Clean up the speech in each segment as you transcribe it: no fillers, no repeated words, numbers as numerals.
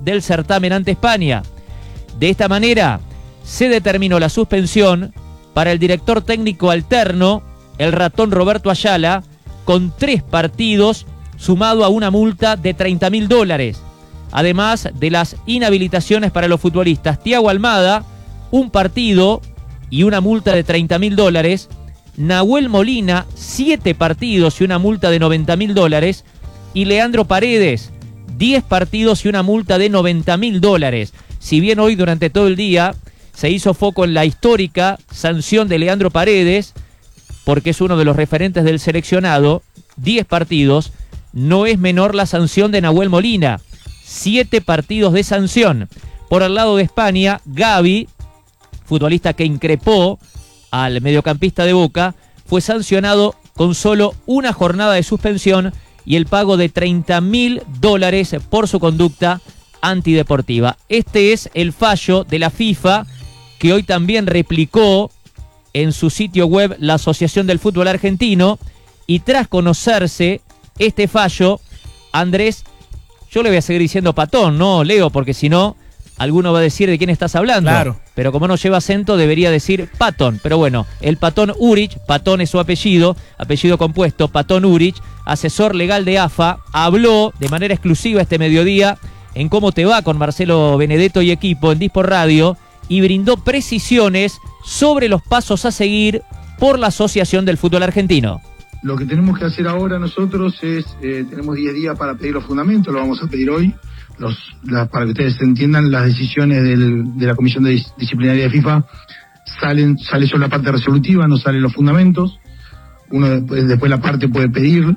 del certamen ante España. De esta manera, se determinó la suspensión para el director técnico alterno, el ratón Roberto Ayala, con 3 partidos, sumado a una multa de $30.000. Además de las inhabilitaciones para los futbolistas Thiago Almada, 1 partido y una multa de $30.000. Nahuel Molina, 7 partidos y una multa de $90.000. Y Leandro Paredes, 10 partidos y una multa de $90.000. Si bien hoy durante todo el día se hizo foco en la histórica sanción de Leandro Paredes, porque es uno de los referentes del seleccionado, 10 partidos, no es menor la sanción de Nahuel Molina, 7 partidos de sanción. Por el lado de España, Gavi, futbolista que increpó al mediocampista de Boca, fue sancionado con solo una jornada de suspensión y el pago de $30.000 por su conducta antideportiva. Este es el fallo de la FIFA, que hoy también replicó en su sitio web la Asociación del Fútbol Argentino, y tras conocerse este fallo, Andrés, yo le voy a seguir diciendo Patón, ¿no, Leo? Porque si no, alguno va a decir de quién estás hablando. Claro. Pero como no lleva acento, debería decir Patón. Pero bueno, el Patón Urich, Patón es su apellido compuesto, Patón Urich, asesor legal de AFA, habló de manera exclusiva este mediodía en Cómo Te Va con Marcelo Benedetto y equipo en Dispor Radio, y brindó precisiones sobre los pasos a seguir por la Asociación del Fútbol Argentino. Lo que tenemos que hacer ahora nosotros es, tenemos 10 días para pedir los fundamentos, lo vamos a pedir hoy, para que ustedes entiendan, las decisiones de la Comisión Disciplinaria de FIFA sale solo la parte resolutiva, no salen los fundamentos. Uno después la parte puede pedir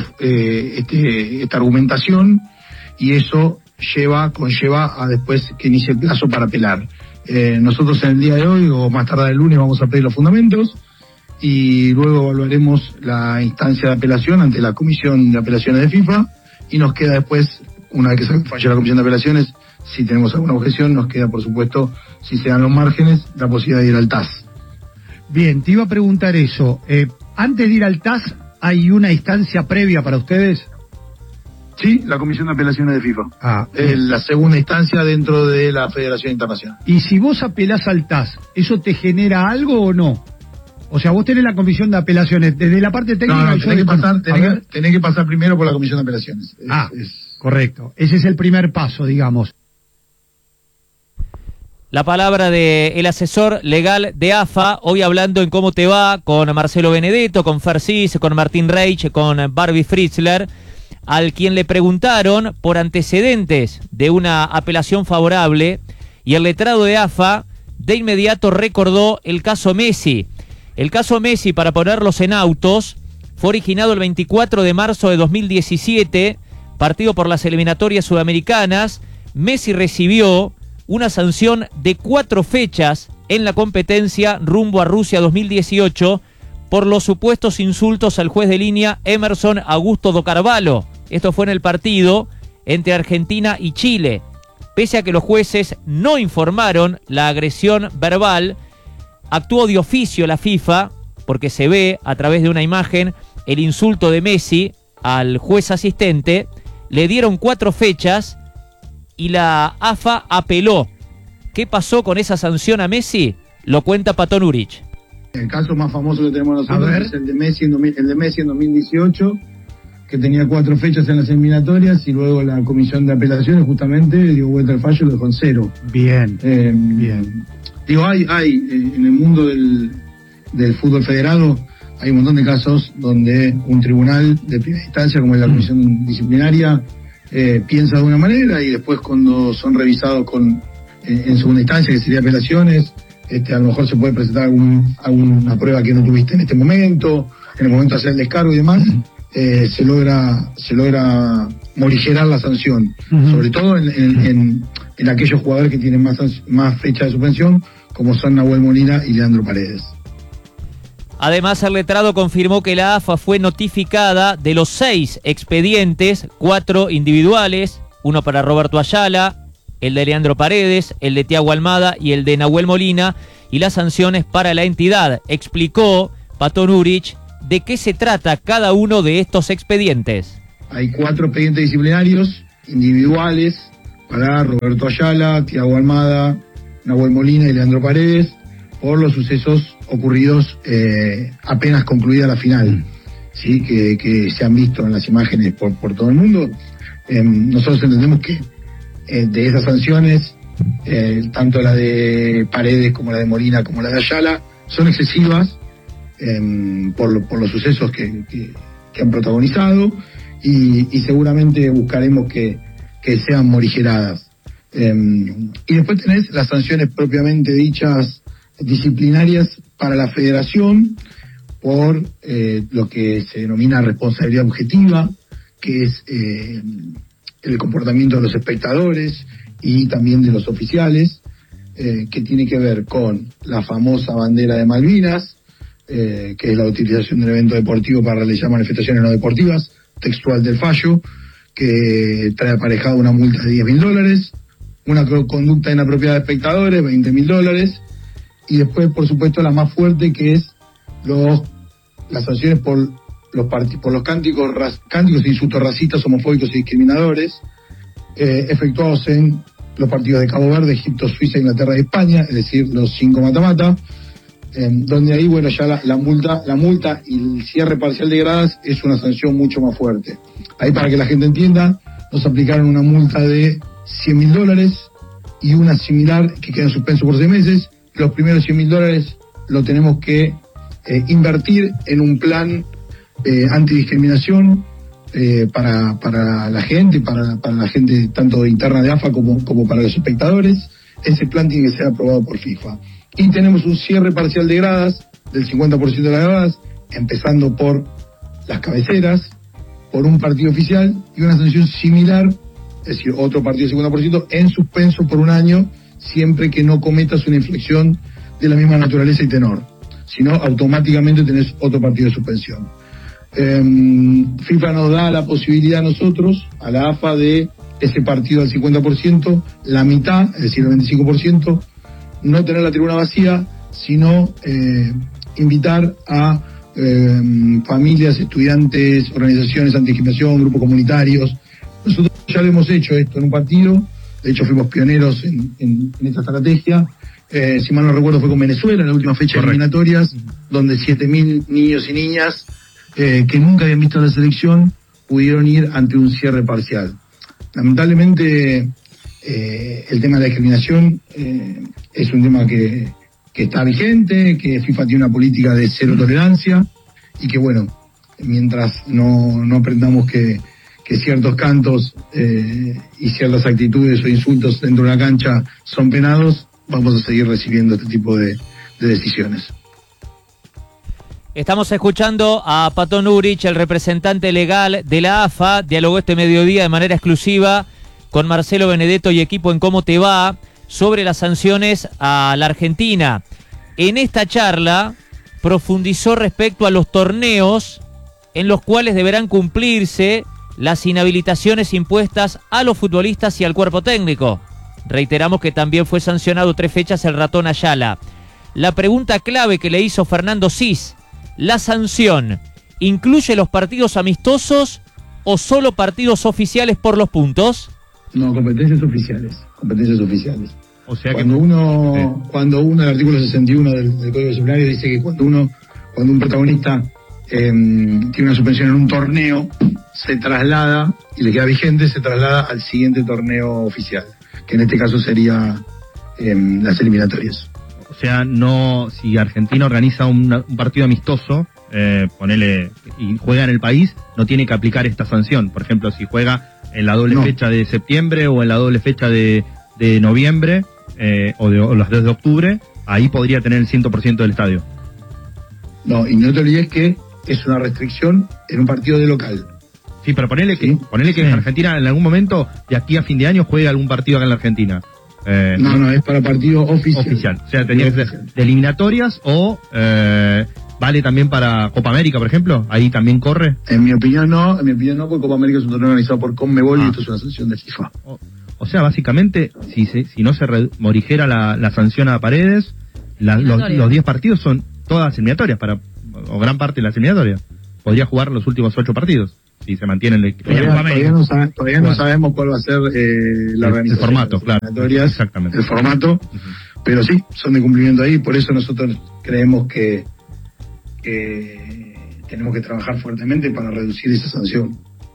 esta argumentación, y eso conlleva a después que inicie el plazo para apelar. Nosotros en el día de hoy o más tarde el lunes vamos a pedir los fundamentos y luego evaluaremos la instancia de apelación ante la Comisión de Apelaciones de FIFA, y nos queda después, una vez que se falle la Comisión de Apelaciones, si tenemos alguna objeción, nos queda por supuesto, si se dan los márgenes, la posibilidad de ir al TAS. Bien, te iba a preguntar eso. Antes de ir al TAS, ¿hay una instancia previa para ustedes? Sí, la Comisión de Apelaciones de FIFA. La segunda instancia dentro de la Federación Internacional. Y si vos apelás al TAS, ¿eso te genera algo o no? O sea, vos tenés la Comisión de Apelaciones, desde la parte técnica... Tenés que pasar primero por la Comisión de Apelaciones. Correcto. Ese es el primer paso, digamos. La palabra del asesor legal de AFA, hoy hablando en Cómo Te Va, con Marcelo Benedetto, con Fersis, con Martín Reich, con Barbie Fritzler, al quien le preguntaron por antecedentes de una apelación favorable, y el letrado de AFA de inmediato recordó el caso Messi. El caso Messi, para ponerlos en autos, fue originado el 24 de marzo de 2017, partido por las eliminatorias sudamericanas. Messi recibió una sanción de 4 fechas en la competencia rumbo a Rusia 2018 por los supuestos insultos al juez de línea Emerson Augusto do Carvalho. Esto fue en el partido entre Argentina y Chile. Pese a que los jueces no informaron la agresión verbal, actuó de oficio la FIFA, porque se ve a través de una imagen el insulto de Messi al juez asistente. Le dieron 4 fechas y la AFA apeló. ¿Qué pasó con esa sanción a Messi? Lo cuenta Patón Urich. El caso más famoso que tenemos nosotros es el de Messi en 2018, que tenía 4 fechas en las eliminatorias, y luego la Comisión de Apelaciones justamente dio vuelta al fallo y lo dejó en 0. Bien. Digo, hay en el mundo del fútbol federado, hay un montón de casos donde un tribunal de primera instancia, como es la Comisión Disciplinaria, piensa de una manera, y después cuando son revisados en segunda instancia, que sería apelaciones, a lo mejor se puede presentar alguna prueba que no tuviste en este momento, en el momento de hacer el descargo y demás, se logra morigerar la sanción, sobre todo en aquellos jugadores que tienen más fecha de suspensión, como son Nahuel Molina y Leandro Paredes. Además, el letrado confirmó que la AFA fue notificada de los 6 expedientes, 4 individuales, uno para Roberto Ayala, el de Leandro Paredes, el de Thiago Almada y el de Nahuel Molina, y las sanciones para la entidad. Explicó Patón Urich de qué se trata cada uno de estos expedientes. Hay 4 expedientes disciplinarios individuales para Roberto Ayala, Thiago Almada, Nahuel Molina y Leandro Paredes, por los sucesos ocurridos apenas concluida la final, ¿sí? Que se han visto en las imágenes por todo el mundo. Nosotros entendemos que de esas sanciones, tanto la de Paredes como la de Molina como la de Ayala, son excesivas por los sucesos que han protagonizado, y seguramente buscaremos que sean morigeradas. Y después tenés las sanciones propiamente dichas disciplinarias para la federación por lo que se denomina responsabilidad objetiva, que es el comportamiento de los espectadores y también de los oficiales, que tiene que ver con la famosa bandera de Malvinas, que es la utilización del evento deportivo para realizar manifestaciones no deportivas, textual del fallo, que trae aparejado una multa de $10.000, una conducta inapropiada de espectadores, $20.000, y después, por supuesto, la más fuerte, que es las sanciones por los cánticos e insultos racistas, homofóbicos y discriminadores, efectuados en los partidos de Cabo Verde, Egipto, Suiza, Inglaterra y España, es decir, los 5 mata-mata, donde ahí, bueno, ya la multa y el cierre parcial de gradas es una sanción mucho más fuerte. Ahí, para que la gente entienda, nos aplicaron una multa de $100.000 y una similar que queda en suspenso por 6 meses. Los primeros $100.000 lo tenemos que invertir en un plan antidiscriminación para la gente, para la gente tanto interna de AFA como para los espectadores. Ese plan tiene que ser aprobado por FIFA. Y tenemos un cierre parcial de gradas del 50% de las gradas, empezando por las cabeceras, por un partido oficial, y una sanción similar, es decir, otro partido de 50% en suspenso por 1 año, siempre que no cometas una infracción de la misma naturaleza y tenor, sino automáticamente tenés otro partido de suspensión. FIFA nos da la posibilidad a nosotros, a la AFA, de ese partido al 50%, la mitad, es decir, el 25%, no tener la tribuna vacía, sino invitar a familias, estudiantes, organizaciones antidiscriminación, grupos comunitarios. Nosotros ya lo hemos hecho esto en un partido, de hecho fuimos pioneros en esta estrategia. Si mal no recuerdo, fue con Venezuela en la última fecha de eliminatorias, donde 7.000 niños y niñas que nunca habían visto la selección pudieron ir ante un cierre parcial. Lamentablemente, el tema de la discriminación es un tema que está vigente, que FIFA tiene una política de cero tolerancia, y que, bueno, mientras no aprendamos que ciertos cantos y ciertas actitudes o insultos dentro de una cancha son penados, vamos a seguir recibiendo este tipo de decisiones. Estamos escuchando a Patón Urich, el representante legal de la AFA. Dialogó este mediodía de manera exclusiva con Marcelo Benedetto y equipo en Cómo Te Va sobre las sanciones a la Argentina. En esta charla profundizó respecto a los torneos en los cuales deberán cumplirse las inhabilitaciones impuestas a los futbolistas y al cuerpo técnico. Reiteramos que también fue sancionado 3 fechas el ratón Ayala. La pregunta clave que le hizo Fernando Cis: ¿la sanción incluye los partidos amistosos o solo partidos oficiales por los puntos? No, competencias oficiales. O sea, cuando uno, el artículo 61 del Código Disciplinario dice que cuando un protagonista tiene una suspensión en un torneo, se traslada, y le queda vigente, se traslada al siguiente torneo oficial, que en este caso sería las eliminatorias. O sea, no, si Argentina organiza un partido amistoso, ponele, y juega en el país, no tiene que aplicar esta sanción. Por ejemplo, si juega en la doble fecha de septiembre o en la doble fecha de noviembre o las 2 de octubre, ahí podría tener el 100% del estadio. No, y no te olvides que es una restricción en un partido de local. Sí, pero ponele que Argentina en algún momento, de aquí a fin de año, juegue algún partido acá en la Argentina. No, es para partido oficial. O sea, tendría que ser de eliminatorias o vale también para Copa América, por ejemplo. Ahí también corre. En mi opinión no, porque Copa América es un torneo organizado por Conmebol y esto es una sanción de FIFA. O sea, básicamente, si no se morigera la sanción a Paredes, los 10 partidos son todas eliminatorias, o gran parte de las eliminatorias. Podría jugar los últimos 8 partidos. si se mantiene en Todavía no sabemos cuál va a ser la organización. El formato, claro. Exactamente. El formato, pero sí, son de cumplimiento ahí, por eso nosotros creemos que tenemos que trabajar fuertemente para reducir esa sanción.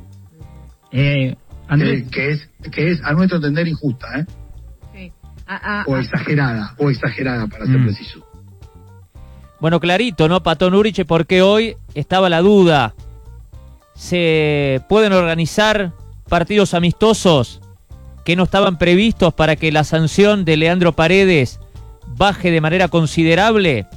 Andrés, que es a nuestro entender injusta, sí. O exagerada para ser preciso. Bueno, clarito, ¿no, Pato Nuriche? Porque hoy estaba la duda. ¿Se pueden organizar partidos amistosos que no estaban previstos para que la sanción de Leandro Paredes baje de manera considerable?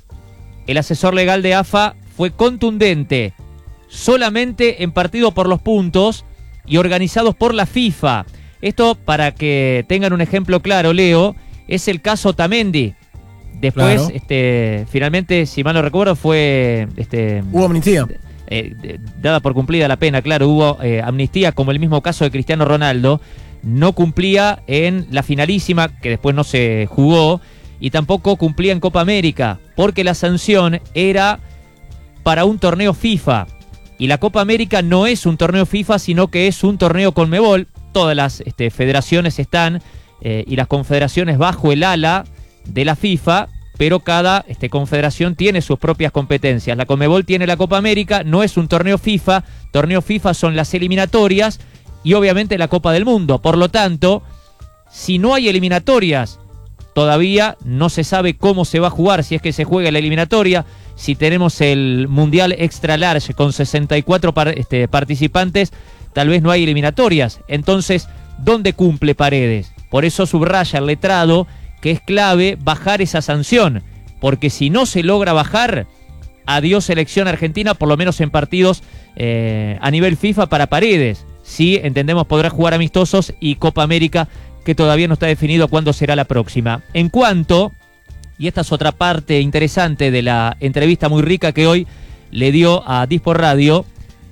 El asesor legal de AFA fue contundente. Solamente en partido por los puntos y organizados por la FIFA. Esto, para que tengan un ejemplo claro, Leo, es el caso Otamendi. Después, claro. Finalmente, si mal no recuerdo, fue... hubo amnistía. Dada por cumplida la pena, claro, hubo amnistía, como el mismo caso de Cristiano Ronaldo. No cumplía en la finalísima, que después no se jugó, y tampoco cumplía en Copa América, porque la sanción era para un torneo FIFA. Y la Copa América no es un torneo FIFA, sino que es un torneo Conmebol. Todas las federaciones están, y las confederaciones bajo el ala de la FIFA, pero cada confederación tiene sus propias competencias. La Conmebol tiene la Copa América, no es un torneo FIFA son las eliminatorias y obviamente la Copa del Mundo. Por lo tanto, si no hay eliminatorias, todavía no se sabe cómo se va a jugar, si es que se juega la eliminatoria, si tenemos el Mundial Extra Large con 64 participantes, tal vez no hay eliminatorias. Entonces, ¿dónde cumple Paredes? Por eso subraya el letrado que es clave bajar esa sanción, porque si no se logra bajar, adiós selección argentina, por lo menos en partidos a nivel FIFA para Paredes. Sí, entendemos, podrá jugar amistosos y Copa América, que todavía no está definido cuándo será la próxima. En cuanto, y esta es otra parte interesante de la entrevista muy rica que hoy le dio a Dispor Radio,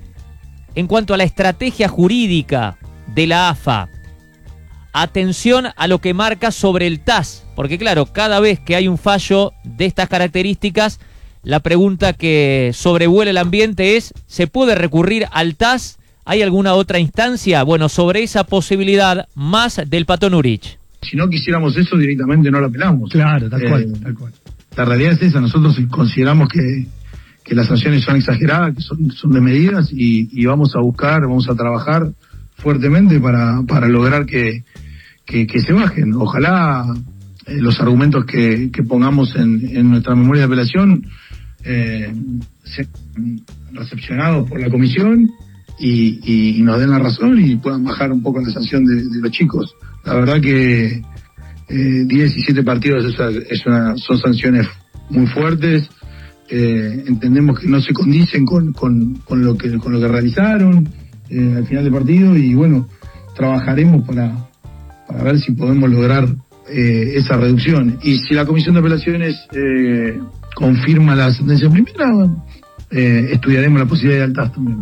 en cuanto a la estrategia jurídica de la AFA, atención a lo que marca sobre el TAS, porque claro, cada vez que hay un fallo de estas características, la pregunta que sobrevuela el ambiente es, ¿se puede recurrir al TAS? ¿Hay alguna otra instancia? Bueno, sobre esa posibilidad, más del Pato Nuric. Si no quisiéramos eso, directamente no lo apelamos. Claro, tal cual. La realidad es esa, nosotros consideramos que las sanciones son exageradas, que son desmedidas, y vamos a trabajar fuertemente para lograr que se bajen. Ojalá los argumentos que pongamos en nuestra memoria de apelación sean recepcionados por la comisión y nos den la razón y puedan bajar un poco la sanción de los chicos. La verdad que 17 partidos son sanciones muy fuertes. Entendemos que no se condicen con lo que realizaron al final del partido, y bueno, trabajaremos para ver si podemos lograr esa reducción. Y si la Comisión de Apelaciones confirma la sentencia primera, estudiaremos la posibilidad del TAS también.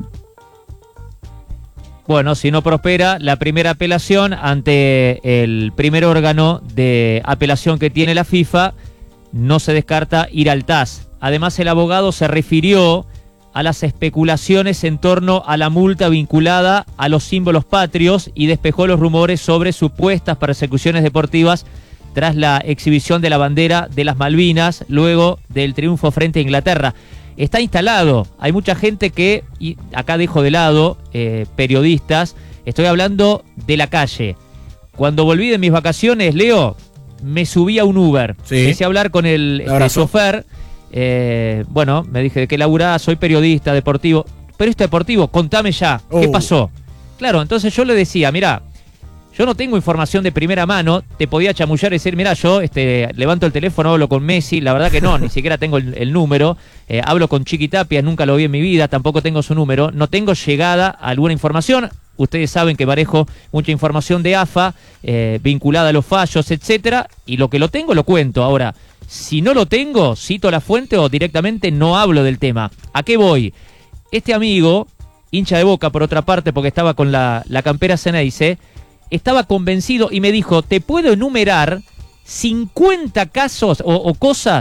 Bueno, si no prospera la primera apelación ante el primer órgano de apelación que tiene la FIFA, no se descarta ir al TAS. Además, el abogado se refirió a las especulaciones en torno a la multa vinculada a los símbolos patrios y despejó los rumores sobre supuestas persecuciones deportivas tras la exhibición de la bandera de las Malvinas luego del triunfo frente a Inglaterra. Está instalado, hay mucha gente que, y acá dejo de lado periodistas, estoy hablando de la calle. Cuando volví de mis vacaciones, Leo, me subí a un Uber, empecé a hablar con el chofer. Bueno, me dije, ¿de qué laburás? Soy periodista deportivo. Periodista deportivo, contame ya, ¿qué pasó? Claro, entonces yo le decía, mirá, yo no tengo información de primera mano, te podía chamullar y decir, mirá, yo levanto el teléfono, hablo con Messi, la verdad que no, ni siquiera tengo el número, hablo con Chiqui Tapia, nunca lo vi en mi vida, tampoco tengo su número, no tengo llegada a alguna información. Ustedes saben que manejo mucha información de AFA, vinculada a los fallos, etcétera, y lo que lo tengo lo cuento. Ahora, si no lo tengo, cito la fuente o directamente no hablo del tema. ¿A qué voy? Este amigo, hincha de Boca por otra parte, porque estaba con la campera Ceneice, estaba convencido y me dijo, te puedo enumerar 50 casos o cosas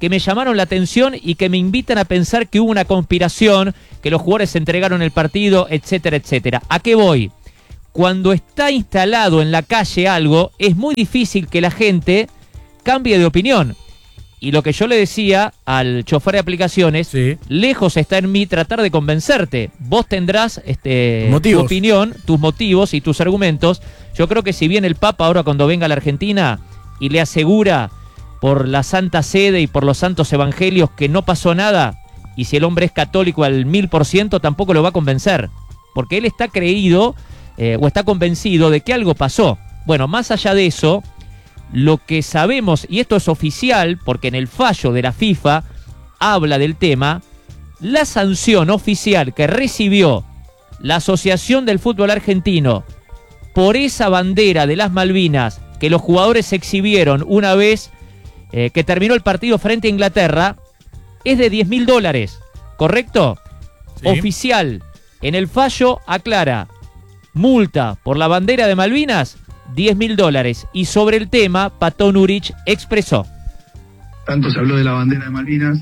que me llamaron la atención y que me invitan a pensar que hubo una conspiración, que los jugadores se entregaron el partido, etcétera, etcétera. ¿A qué voy? Cuando está instalado en la calle algo, es muy difícil que la gente cambie de opinión. Y lo que yo le decía al chofer de aplicaciones, Sí. lejos está en mí tratar de convencerte. Vos tendrás tu Motivos. opinión, tus motivos y tus argumentos. Yo creo que si bien el Papa ahora cuando venga a la Argentina y le asegura por la Santa Sede y por los santos evangelios que no pasó nada, y si el hombre es católico al 1000%, tampoco lo va a convencer. Porque él está creído o está convencido de que algo pasó. Bueno, más allá de eso, lo que sabemos, y esto es oficial, porque en el fallo de la FIFA habla del tema, la sanción oficial que recibió la Asociación del Fútbol Argentino por esa bandera de las Malvinas que los jugadores exhibieron una vez que terminó el partido frente a Inglaterra, es de $10.000, ¿correcto? Sí. Oficial. En el fallo aclara, multa por la bandera de Malvinas, $10.000. Y sobre el tema, Patón Urich expresó. Tanto se habló de la bandera de Malvinas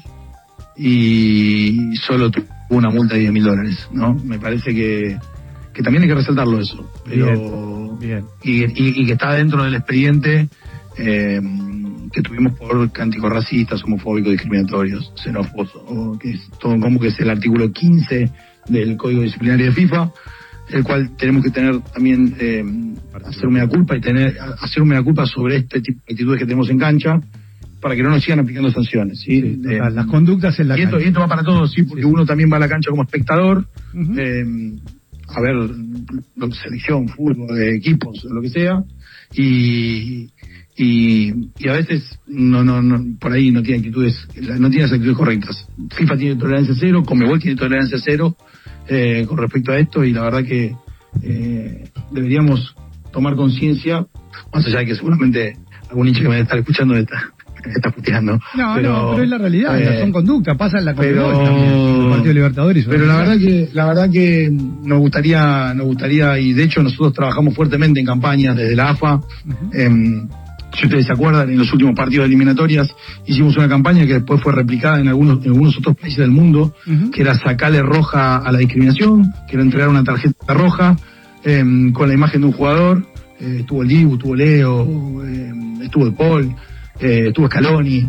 y solo tuvo una multa de $10.000, ¿no? Me parece que también hay que resaltarlo eso. Pero Bien. Y que está dentro del expediente que tuvimos por cánticos racistas, homofóbicos, discriminatorios, xenófobos, o que es todo como que es el artículo 15 del Código Disciplinario de FIFA, el cual tenemos que tener también hacer un mea culpa y hacer un mea culpa sobre este tipo de actitudes que tenemos en cancha para que no nos sigan aplicando sanciones, ¿sí? Sí, total, las conductas en la y esto va para todos, sí, porque uno también va a la cancha como espectador, Ujú. a ver selección, fútbol, equipos, lo que sea, y a veces no por ahí no tiene las actitudes correctas. FIFA tiene tolerancia cero, Conmebol tiene tolerancia cero con respecto a esto, y la verdad que deberíamos tomar conciencia, más allá de que seguramente algún hincha que me está escuchando me está puteando. Pero es la realidad, son conductas, pasa en la pero- Conmebol también, en el Partido Libertadores. Pero la verdad que nos gustaría, y de hecho nosotros trabajamos fuertemente en campañas desde la AFA. Si ustedes se acuerdan, en los últimos partidos de eliminatorias hicimos una campaña que después fue replicada en algunos otros países del mundo, que era sacarle roja a la discriminación, que era entregar una tarjeta roja con la imagen de un jugador. Estuvo el Dibu, estuvo Leo, estuvo el Paul, estuvo Scaloni,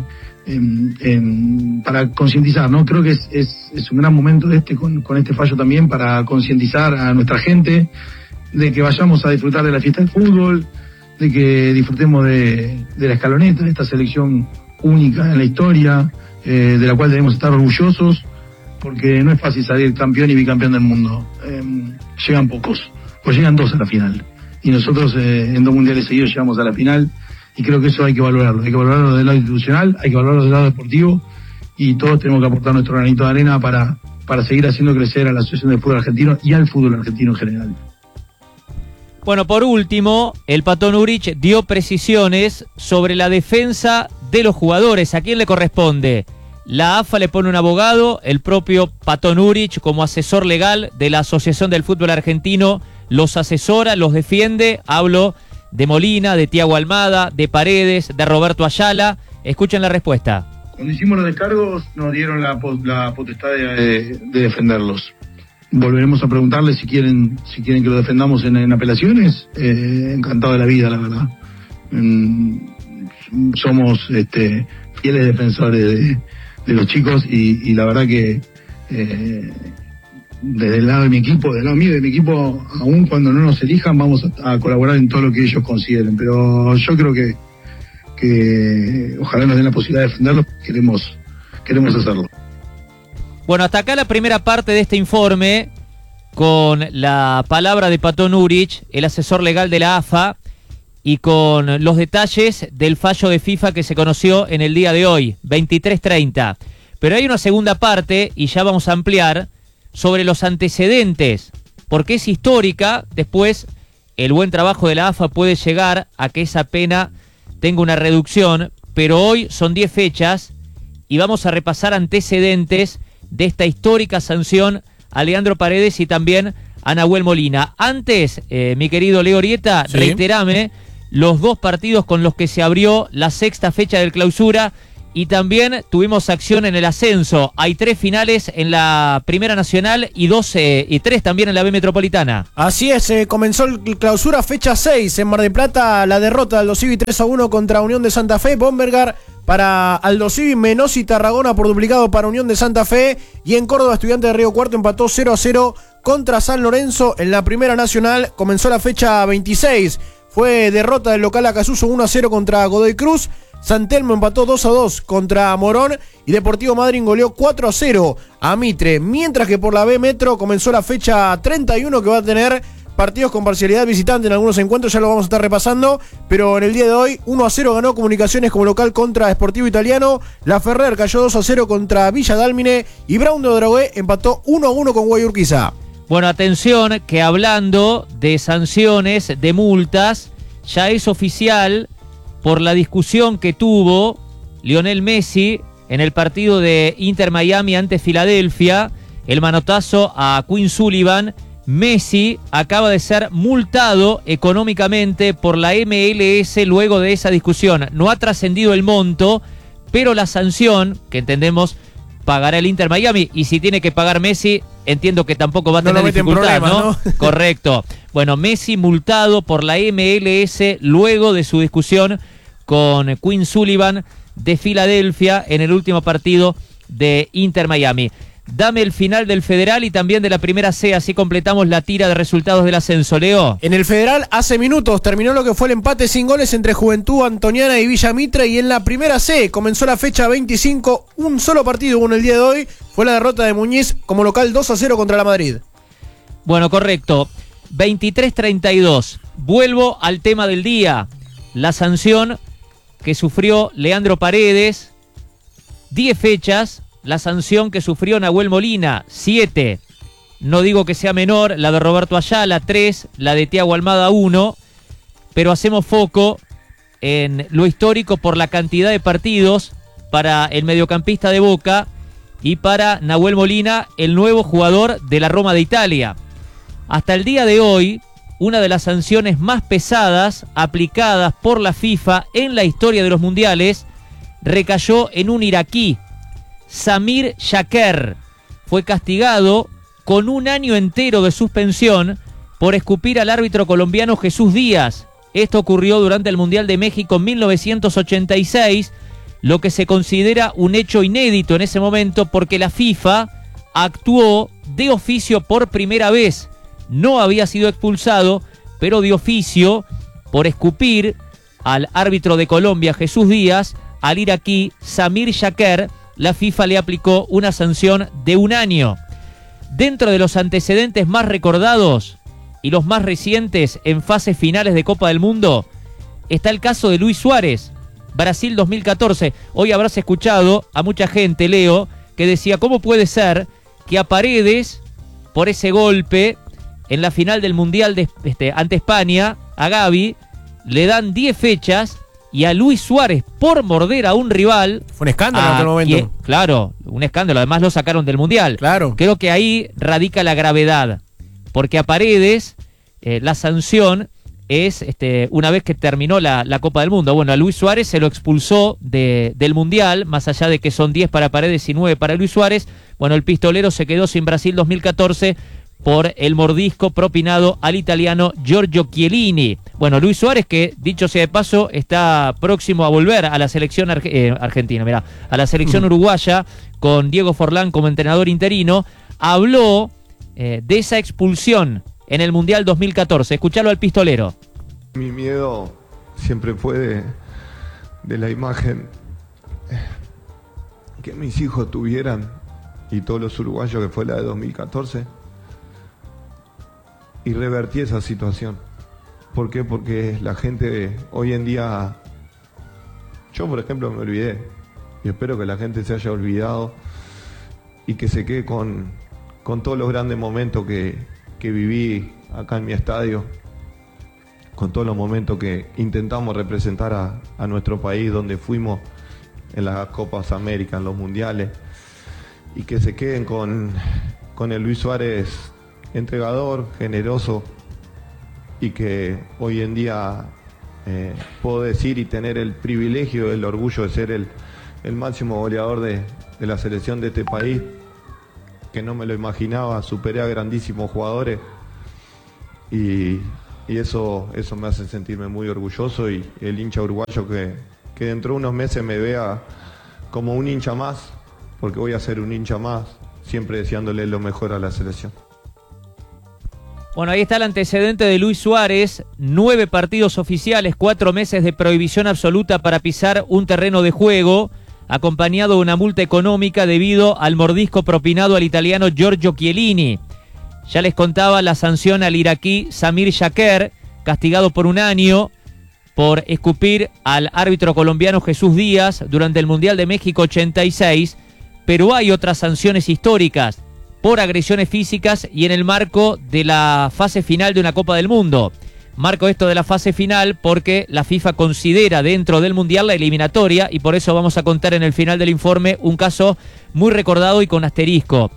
para concientizar, ¿no? Creo que es un gran momento con este fallo también para concientizar a nuestra gente de que vayamos a disfrutar de la fiesta del fútbol, de que disfrutemos de la escaloneta, de esta selección única en la historia, de la cual debemos estar orgullosos, porque no es fácil salir campeón y bicampeón del mundo. Llegan pocos, o llegan dos a la final. Y nosotros en 2 mundiales seguidos llegamos a la final, y creo que eso hay que valorarlo. Hay que valorarlo del lado institucional, hay que valorarlo del lado deportivo, y todos tenemos que aportar nuestro granito de arena para seguir haciendo crecer a la Asociación del Fútbol Argentino y al fútbol argentino en general. Bueno, por último, el Patón Urich dio precisiones sobre la defensa de los jugadores. ¿A quién le corresponde? La AFA le pone un abogado, el propio Patón Urich como asesor legal de la Asociación del Fútbol Argentino los asesora, los defiende. Hablo de Molina, de Thiago Almada, de Paredes, de Roberto Ayala. Escuchen la respuesta. Cuando hicimos los descargos nos dieron la potestad de defenderlos. Volveremos a preguntarles si quieren que lo defendamos en apelaciones. Encantado de la vida, la verdad. Somos fieles defensores de los chicos, y la verdad que desde el lado de mi equipo, del lado mío y de mi equipo, aún cuando no nos elijan, vamos a colaborar en todo lo que ellos consideren. Pero yo creo que ojalá nos den la posibilidad de defenderlos. Queremos hacerlo. Bueno, hasta acá la primera parte de este informe con la palabra de Patón Urich, el asesor legal de la AFA, y con los detalles del fallo de FIFA que se conoció en el día de hoy, 23:30. Pero hay una segunda parte, y ya vamos a ampliar, sobre los antecedentes, porque es histórica. Después, el buen trabajo de la AFA puede llegar a que esa pena tenga una reducción, pero hoy son 10 fechas, y vamos a repasar antecedentes de esta histórica sanción a Leandro Paredes y también a Nahuel Molina. Antes, mi querido Leo Orieta, Sí. reiterame los 2 partidos con los que se abrió la 6ª fecha del Clausura Y también tuvimos acción en el ascenso. Hay 3 finales en la Primera Nacional y 3 también en la B Metropolitana. Así es, comenzó el clausura fecha 6 en Mar del Plata, la derrota de Aldo Civi 3-1 contra Unión de Santa Fe. Bombergar para Aldo Civi, Menos y Tarragona por duplicado para Unión de Santa Fe. Y en Córdoba, Estudiantes de Río Cuarto empató 0-0 contra San Lorenzo en la Primera Nacional. Comenzó la fecha 26. Fue derrota del local Acasuso 1-0 contra Godoy Cruz. San Telmo empató 2-2 contra Morón y Deportivo Madryn goleó 4-0 a Mitre. Mientras que por la B Metro comenzó la fecha 31 que va a tener partidos con parcialidad visitante en algunos encuentros, ya lo vamos a estar repasando, pero en el día de hoy 1-0 ganó Comunicaciones como local contra Sportivo Italiano, La Ferrer cayó 2-0 contra Villa Dálmine y Brown de Drogué empató 1-1 con Guayurquiza. Bueno, atención que hablando de sanciones, de multas, ya es oficial por la discusión que tuvo Lionel Messi en el partido de Inter Miami ante Filadelfia, el manotazo a Quinn Sullivan. Messi acaba de ser multado económicamente por la MLS luego de esa discusión. No ha trascendido el monto, pero la sanción, que entendemos pagará el Inter Miami, y si tiene que pagar Messi, entiendo que tampoco va a tener dificultad, ¿no? Correcto. Bueno, Messi multado por la MLS luego de su discusión con Quinn Sullivan de Filadelfia en el último partido de Inter Miami. Dame el final del Federal y también de la Primera C, así completamos la tira de resultados del ascenso, Leo. En el Federal hace minutos terminó lo que fue el empate sin goles entre Juventud Antoniana y Villa Mitre, y en la Primera C comenzó la fecha 25, un solo partido hubo en el día de hoy, fue la derrota de Muñiz como local 2-0 contra la Madrid. Bueno, correcto, 23-32, vuelvo al tema del día, la sanción que sufrió Leandro Paredes, 10 fechas, la sanción que sufrió Nahuel Molina, 7, no digo que sea menor, la de Roberto Ayala, 3, la de Thiago Almada, 1, pero hacemos foco en lo histórico por la cantidad de partidos para el mediocampista de Boca y para Nahuel Molina, el nuevo jugador de la Roma de Italia. Hasta el día de hoy, una de las sanciones más pesadas aplicadas por la FIFA en la historia de los mundiales recayó en un iraquí, Samir Shaker. Fue castigado con 1 año entero de suspensión por escupir al árbitro colombiano Jesús Díaz. Esto ocurrió durante el Mundial de México en 1986, lo que se considera un hecho inédito en ese momento porque la FIFA actuó de oficio por primera vez. No había sido expulsado, pero de oficio, por escupir al árbitro de Colombia, Jesús Díaz, al iraquí Samir Shaker, la FIFA le aplicó una sanción de 1 año. Dentro de los antecedentes más recordados y los más recientes en fases finales de Copa del Mundo, está el caso de Luis Suárez, Brasil 2014. Hoy habrás escuchado a mucha gente, Leo, que decía, ¿cómo puede ser que a Paredes, por ese golpe en la final del Mundial ante España, a Gavi, le dan 10 fechas y a Luis Suárez por morder a un rival? Fue un escándalo en aquel momento. Claro, un escándalo, además lo sacaron del Mundial. Claro. Creo que ahí radica la gravedad, porque a Paredes la sanción es una vez que terminó la Copa del Mundo. Bueno, a Luis Suárez se lo expulsó del Mundial, más allá de que son 10 para Paredes y 9 para Luis Suárez. Bueno, el pistolero se quedó sin Brasil 2014 por el mordisco propinado al italiano Giorgio Chiellini. Bueno, Luis Suárez, que dicho sea de paso, está próximo a volver a la selección argentina, a la selección uruguaya, con Diego Forlán como entrenador interino, habló de esa expulsión en el Mundial 2014. Escuchalo al pistolero. Mi miedo siempre fue de la imagen que mis hijos tuvieran, y todos los uruguayos, que fue la de 2014, y revertí esa situación. ¿Por qué? Porque la gente hoy en día, yo por ejemplo me olvidé, y espero que la gente se haya olvidado y que se quede con todos los grandes momentos que viví acá en mi estadio, con todos los momentos que intentamos representar a nuestro país, donde fuimos en las Copas América, en los mundiales, y que se queden con el Luis Suárez entregador, generoso, y que hoy en día puedo decir y tener el privilegio, el orgullo de ser el el máximo goleador de la selección de este país, que no me lo imaginaba, superé a grandísimos jugadores y eso me hace sentirme muy orgulloso, y el hincha uruguayo que dentro de unos meses me vea como un hincha más, porque voy a ser un hincha más, siempre deseándole lo mejor a la selección. Bueno, ahí está el antecedente de Luis Suárez, 9 partidos oficiales, 4 meses de prohibición absoluta para pisar un terreno de juego, acompañado de una multa económica debido al mordisco propinado al italiano Giorgio Chiellini. Ya les contaba la sanción al iraquí Samir Shaker, castigado por 1 año por escupir al árbitro colombiano Jesús Díaz durante el Mundial de México 86, pero hay otras sanciones históricas por agresiones físicas y en el marco de la fase final de una Copa del Mundo. Marco esto de la fase final porque la FIFA considera dentro del Mundial la eliminatoria, y por eso vamos a contar en el final del informe un caso muy recordado y con asterisco.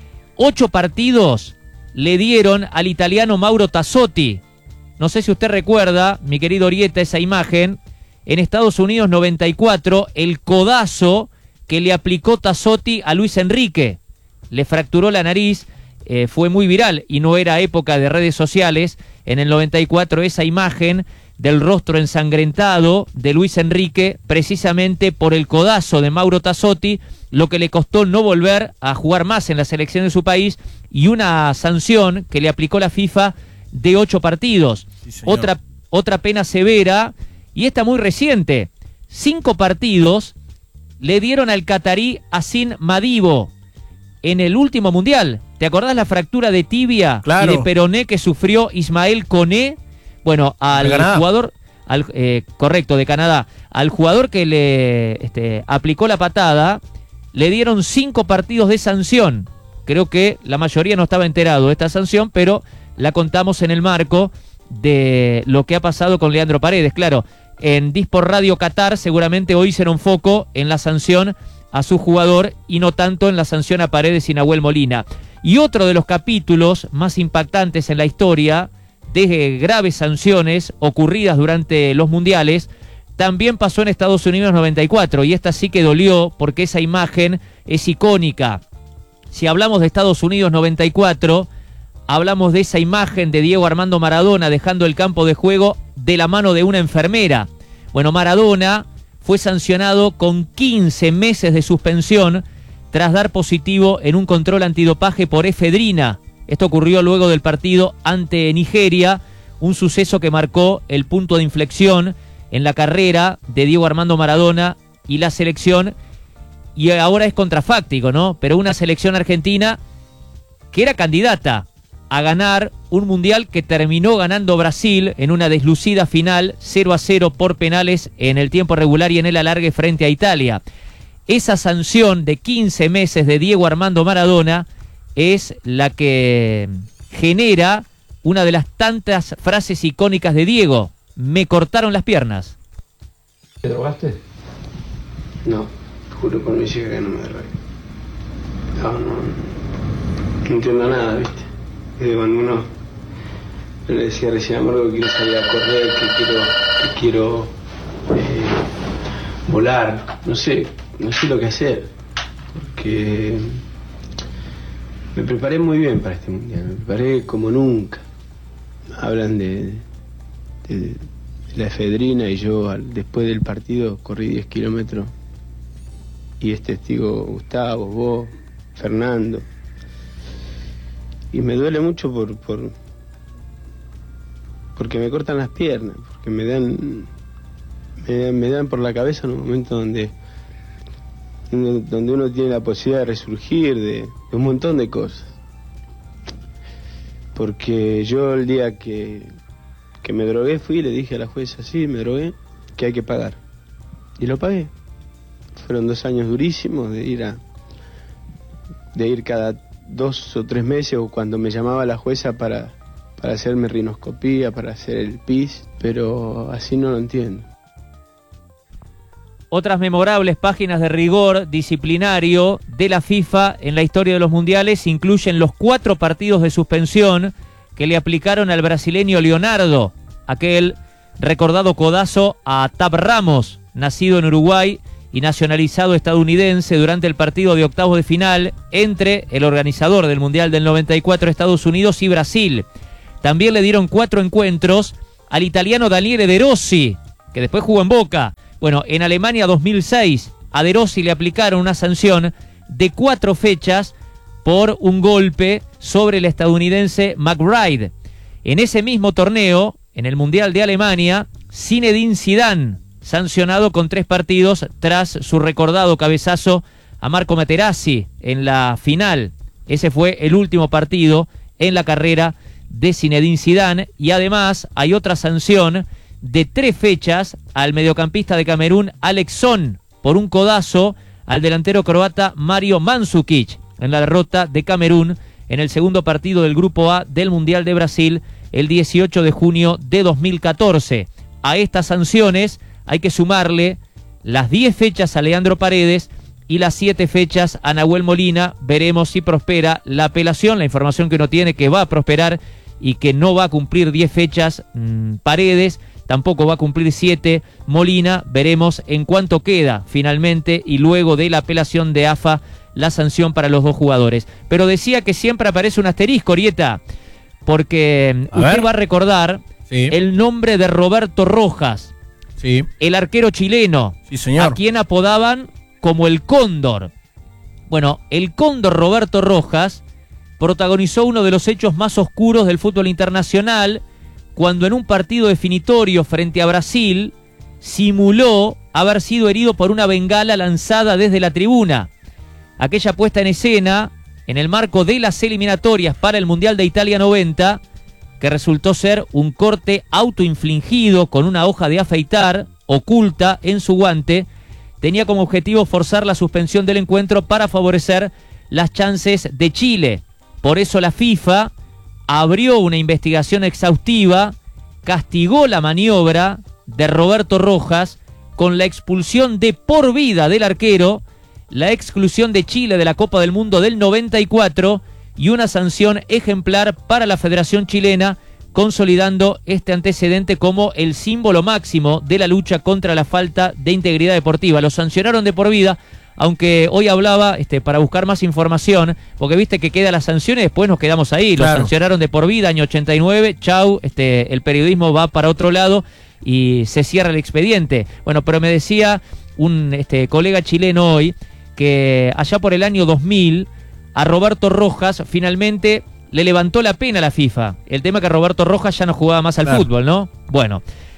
8 partidos le dieron al italiano Mauro Tassotti. No sé si usted recuerda, mi querido Orieta, esa imagen. En Estados Unidos 94, el codazo que le aplicó Tassotti a Luis Enrique. Le fracturó la nariz, fue muy viral y no era época de redes sociales. En el 94 esa imagen del rostro ensangrentado de Luis Enrique, precisamente por el codazo de Mauro Tassotti, lo que le costó no volver a jugar más en la selección de su país, y una sanción que le aplicó la FIFA de 8 partidos. Sí, otra pena severa, y esta muy reciente. 5 partidos le dieron al catarí Hassan Madibo en el último mundial. ¿Te acordás la fractura de tibia y de peroné que sufrió Ismael Koné? Bueno, al jugador, correcto, de Canadá, al jugador que le aplicó la patada, le dieron 5 partidos de sanción. Creo que la mayoría no estaba enterado de esta sanción, pero la contamos en el marco de lo que ha pasado con Leandro Paredes. Claro, en Dispor Radio Qatar seguramente hoy hicieron foco en la sanción a su jugador y no tanto en la sanción a Paredes y Nahuel Molina. Y otro de los capítulos más impactantes en la historia de graves sanciones ocurridas durante los mundiales también pasó en Estados Unidos 94, y esta sí que dolió porque esa imagen es icónica. Si hablamos de Estados Unidos 94, hablamos de esa imagen de Diego Armando Maradona dejando el campo de juego de la mano de una enfermera. Bueno, Maradona fue sancionado con 15 meses de suspensión tras dar positivo en un control antidopaje por efedrina. Esto ocurrió luego del partido ante Nigeria, un suceso que marcó el punto de inflexión en la carrera de Diego Armando Maradona y la selección, y ahora es contrafáctico, ¿no? Pero una selección argentina que era candidata a ganar un mundial que terminó ganando Brasil en una deslucida final 0-0 por penales en el tiempo regular y en el alargue frente a Italia. Esa sanción de 15 meses de Diego Armando Maradona es la que genera una de las tantas frases icónicas de Diego: me cortaron las piernas. ¿Te drogaste? No, juro por mi hija que no me drogué. No entiendo nada, ¿viste? Cuando uno le decía recién a Margo que quiero salir a correr, que quiero volar, no sé lo que hacer, porque me preparé muy bien para este mundial, me preparé como nunca. Hablan de la efedrina y yo después del partido corrí 10 kilómetros y es testigo Gustavo, vos, Fernando. Y me duele mucho porque me cortan las piernas, porque me dan por la cabeza en un momento donde uno tiene la posibilidad de resurgir de un montón de cosas. Porque yo el día que me drogué fui y le dije a la jueza, sí, me drogué, que hay que pagar. Y lo pagué. Fueron 2 años durísimos de ir cada 2 o 3 meses, o cuando me llamaba la jueza para hacerme rinoscopía, para hacer el PIS, pero así no lo entiendo. Otras memorables páginas de rigor disciplinario de la FIFA en la historia de los mundiales incluyen los 4 partidos de suspensión que le aplicaron al brasileño Leonardo, aquel recordado codazo a Tab Ramos, nacido en Uruguay y nacionalizado estadounidense durante el partido de octavos de final entre el organizador del Mundial del 94, Estados Unidos, y Brasil. También le dieron 4 encuentros al italiano Daniele De Rossi, que después jugó en Boca. Bueno, en Alemania 2006, a De Rossi le aplicaron una sanción de 4 fechas por un golpe sobre el estadounidense McBride. En ese mismo torneo, en el Mundial de Alemania, Zinedine Zidane, sancionado con 3 partidos tras su recordado cabezazo a Marco Materazzi en la final. Ese fue el último partido en la carrera de Zinedine Zidane, y además hay otra sanción de 3 fechas al mediocampista de Camerún Alex Son por un codazo al delantero croata Mario Mandzukic en la derrota de Camerún en el segundo partido del Grupo A del Mundial de Brasil el 18 de junio de 2014. A estas sanciones hay que sumarle las 10 fechas a Leandro Paredes y las 7 fechas a Nahuel Molina. Veremos si prospera la apelación. La información que uno tiene que va a prosperar y que no va a cumplir 10 fechas Paredes, tampoco va a cumplir 7 Molina. Veremos en cuánto queda finalmente, y luego de la apelación de AFA, la sanción para los 2 jugadores. Pero decía que siempre aparece un asterisco, Orieta, porque usted va a recordar el nombre de Roberto Rojas, el arquero chileno, a quien apodaban como el Cóndor. Bueno, el Cóndor Roberto Rojas protagonizó uno de los hechos más oscuros del fútbol internacional cuando en un partido definitorio frente a Brasil simuló haber sido herido por una bengala lanzada desde la tribuna. Aquella puesta en escena en el marco de las eliminatorias para el Mundial de Italia 90, que resultó ser un corte autoinfligido con una hoja de afeitar oculta en su guante, tenía como objetivo forzar la suspensión del encuentro para favorecer las chances de Chile. Por eso la FIFA abrió una investigación exhaustiva, castigó la maniobra de Roberto Rojas con la expulsión de por vida del arquero, la exclusión de Chile de la Copa del Mundo del 94 y una sanción ejemplar para la Federación Chilena, consolidando este antecedente como el símbolo máximo de la lucha contra la falta de integridad deportiva. Lo sancionaron de por vida, aunque hoy hablaba para buscar más información, porque viste que queda la sanción y después nos quedamos ahí. Lo sancionaron de por vida, año 89, chau, el periodismo va para otro lado y se cierra el expediente. Bueno, pero me decía un colega chileno hoy que allá por el año 2000 a Roberto Rojas finalmente le levantó la pena a la FIFA. El tema que Roberto Rojas ya no jugaba más al fútbol, ¿no? Bueno,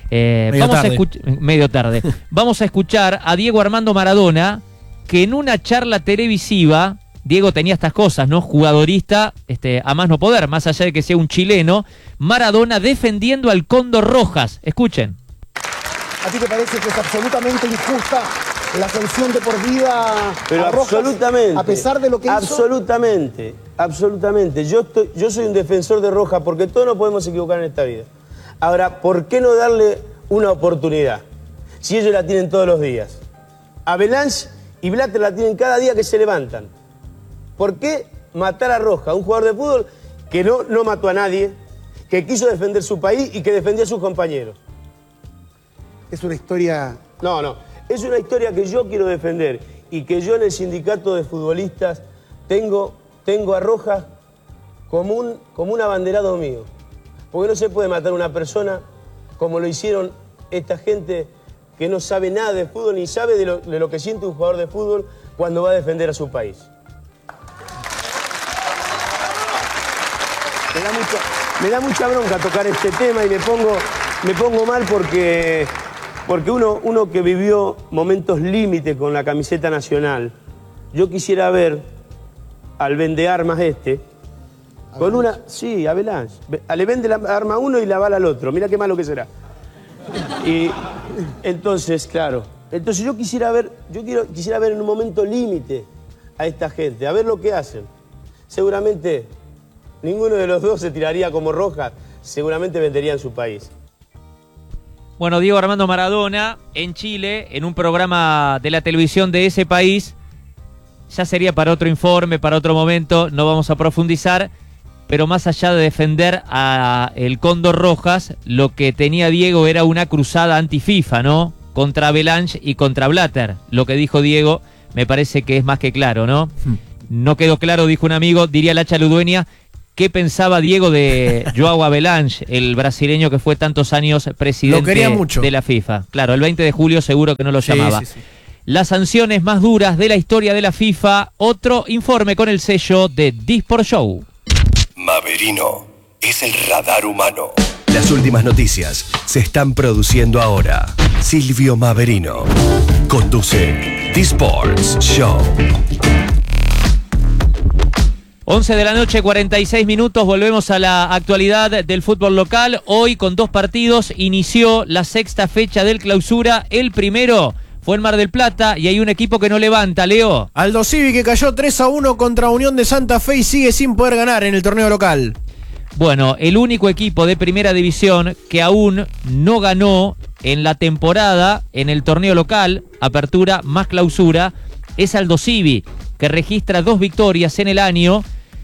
medio tarde. Vamos a escuchar a Diego Armando Maradona, que en una charla televisiva, Diego tenía estas cosas, ¿no? Jugadorista, a más no poder, más allá de que sea un chileno, Maradona defendiendo al Cóndor Rojas. Escuchen. ¿A ti te parece que es absolutamente injusta la sanción de por vida pero a Rojas, absolutamente, a pesar de lo que absolutamente, hizo? Absolutamente. Yo soy un defensor de Rojas porque todos nos podemos equivocar en esta vida. Ahora, ¿por qué no darle una oportunidad? Si ellos la tienen todos los días. Avalanche y Blatter la tienen cada día que se levantan. ¿Por qué matar a Rojas, un jugador de fútbol que no mató a nadie, que quiso defender su país y que defendía a sus compañeros? Es una historia... No. Es una historia que yo quiero defender y que yo en el sindicato de futbolistas tengo a Rojas como un abanderado mío. Porque no se puede matar a una persona como lo hicieron esta gente que no sabe nada de fútbol ni sabe de lo que siente un jugador de fútbol cuando va a defender a su país. Me da mucha bronca tocar este tema y me pongo mal porque uno que vivió momentos límite con la camiseta nacional, yo quisiera ver al vendearmas con una... Sí, Avalanche. Le vende la arma a uno y la bala al otro. Mira qué malo que será. Y entonces, claro. Entonces yo quisiera ver en un momento límite a esta gente, a ver lo que hacen. Seguramente ninguno de los dos se tiraría como Rojas, seguramente vendería en su país. Bueno, Diego Armando Maradona en Chile, en un programa de la televisión de ese país, ya sería para otro informe, para otro momento, no vamos a profundizar, pero más allá de defender a el Cóndor Rojas, lo que tenía Diego era una cruzada anti-FIFA, ¿no? contra Avalanche y contra Blatter. Lo que dijo Diego me parece que es más que claro, ¿no? No quedó claro, dijo un amigo, diría Lacha Ludueña, qué pensaba Diego de Joao Avalanche, el brasileño que fue tantos años presidente de la FIFA. Claro, el 20 de julio seguro que no lo llamaba. Sí. Las sanciones más duras de la historia de la FIFA, otro informe con el sello de Disport Show. Maverino es el radar humano. Las últimas noticias se están produciendo ahora. Silvio Maverino conduce Disports Show. 11 de la noche, 46 minutos, volvemos a la actualidad del fútbol local. Hoy con 2 partidos inició la 6ª fecha del Clausura. El primero fue en Mar del Plata y hay un equipo que no levanta, Leo. Aldo Civi, que cayó 3-1 contra Unión de Santa Fe y sigue sin poder ganar en el torneo local. Bueno, el único equipo de primera división que aún no ganó en la temporada en el torneo local, apertura más clausura, es Aldo Civi, que registra 2 victorias en el año.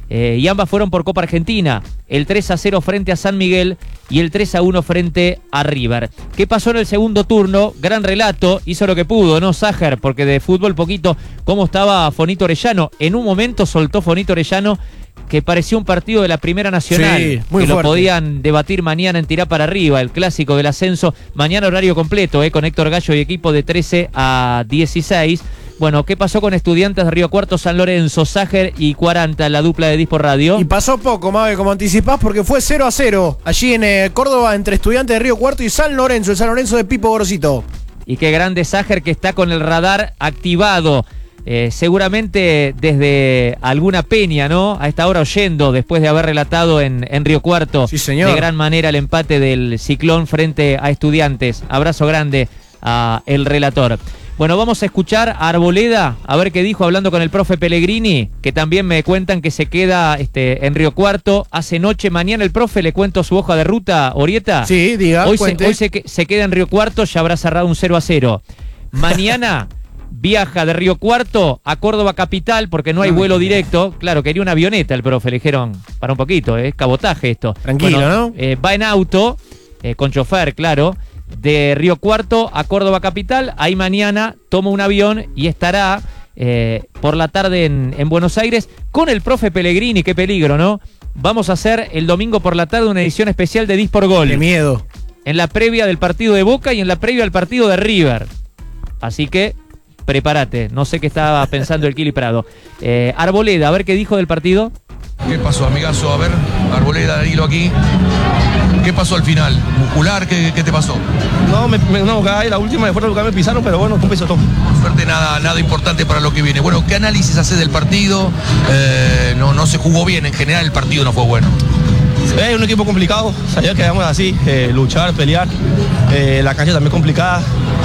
Y ambas fueron por Copa Argentina, el 3-0 frente a San Miguel y el 3-1 frente a River. ¿Qué pasó en el segundo turno? Gran relato, hizo lo que pudo, ¿no, Sájer? Porque de fútbol poquito, cómo estaba Fonito Orellano. En un momento soltó Fonito Orellano que parecía un partido de la Primera Nacional, sí, muy que fuerte. Lo podían debatir mañana en Tirá para Arriba, el clásico del ascenso. Mañana horario completo, con Héctor Gallo y equipo de 13 a 16. Bueno, ¿qué pasó con Estudiantes de Río Cuarto, San Lorenzo, Sájer y 40, la dupla de Disport Radio? Y pasó poco, Mabe, como anticipás, porque fue 0-0 allí en Córdoba entre Estudiantes de Río Cuarto y San Lorenzo, el San Lorenzo de Pipo Gorosito. Y qué grande Sájer, que está con el radar activado. Seguramente desde alguna peña, ¿no? A esta hora oyendo, después de haber relatado en Río Cuarto, sí, señor, de gran manera el empate del Ciclón frente a Estudiantes. Abrazo grande a el relator. Bueno, vamos a escuchar a Arboleda, a ver qué dijo hablando con el profe Pellegrini, que también me cuentan que se queda en Río Cuarto. Hace noche, mañana el profe, le cuento su hoja de ruta, Orieta. Sí, diga, hoy se queda en Río Cuarto, ya habrá cerrado un 0-0. Mañana viaja de Río Cuarto a Córdoba capital porque no hay vuelo directo. Claro, quería una avioneta el profe, le dijeron, para un poquito, cabotaje esto. Tranquilo, bueno, ¿no? Va en auto, con chofer, claro, de Río Cuarto a Córdoba capital. Ahí mañana toma un avión y estará por la tarde en Buenos Aires con el profe Pellegrini. Qué peligro, ¿no? Vamos a hacer el domingo por la tarde una edición especial de Disport Gol. ¡Qué miedo! En la previa del partido de Boca y en la previa del partido de River. Así que prepárate, no sé qué estaba pensando el Kili Prado. Arboleda, a ver qué dijo del partido. ¿Qué pasó, amigazo? A ver, Arboleda, hilo aquí. ¿Qué pasó al final? ¿Muscular? ¿Qué te pasó? No, la última de fuera del lugar me pisaron, pero bueno, un peso todo. Por suerte nada importante para lo que viene. Bueno, ¿qué análisis haces del partido? No se jugó bien, en general el partido no fue bueno. Es un equipo complicado, sabía que íbamos así, luchar, pelear. La cancha también complicada.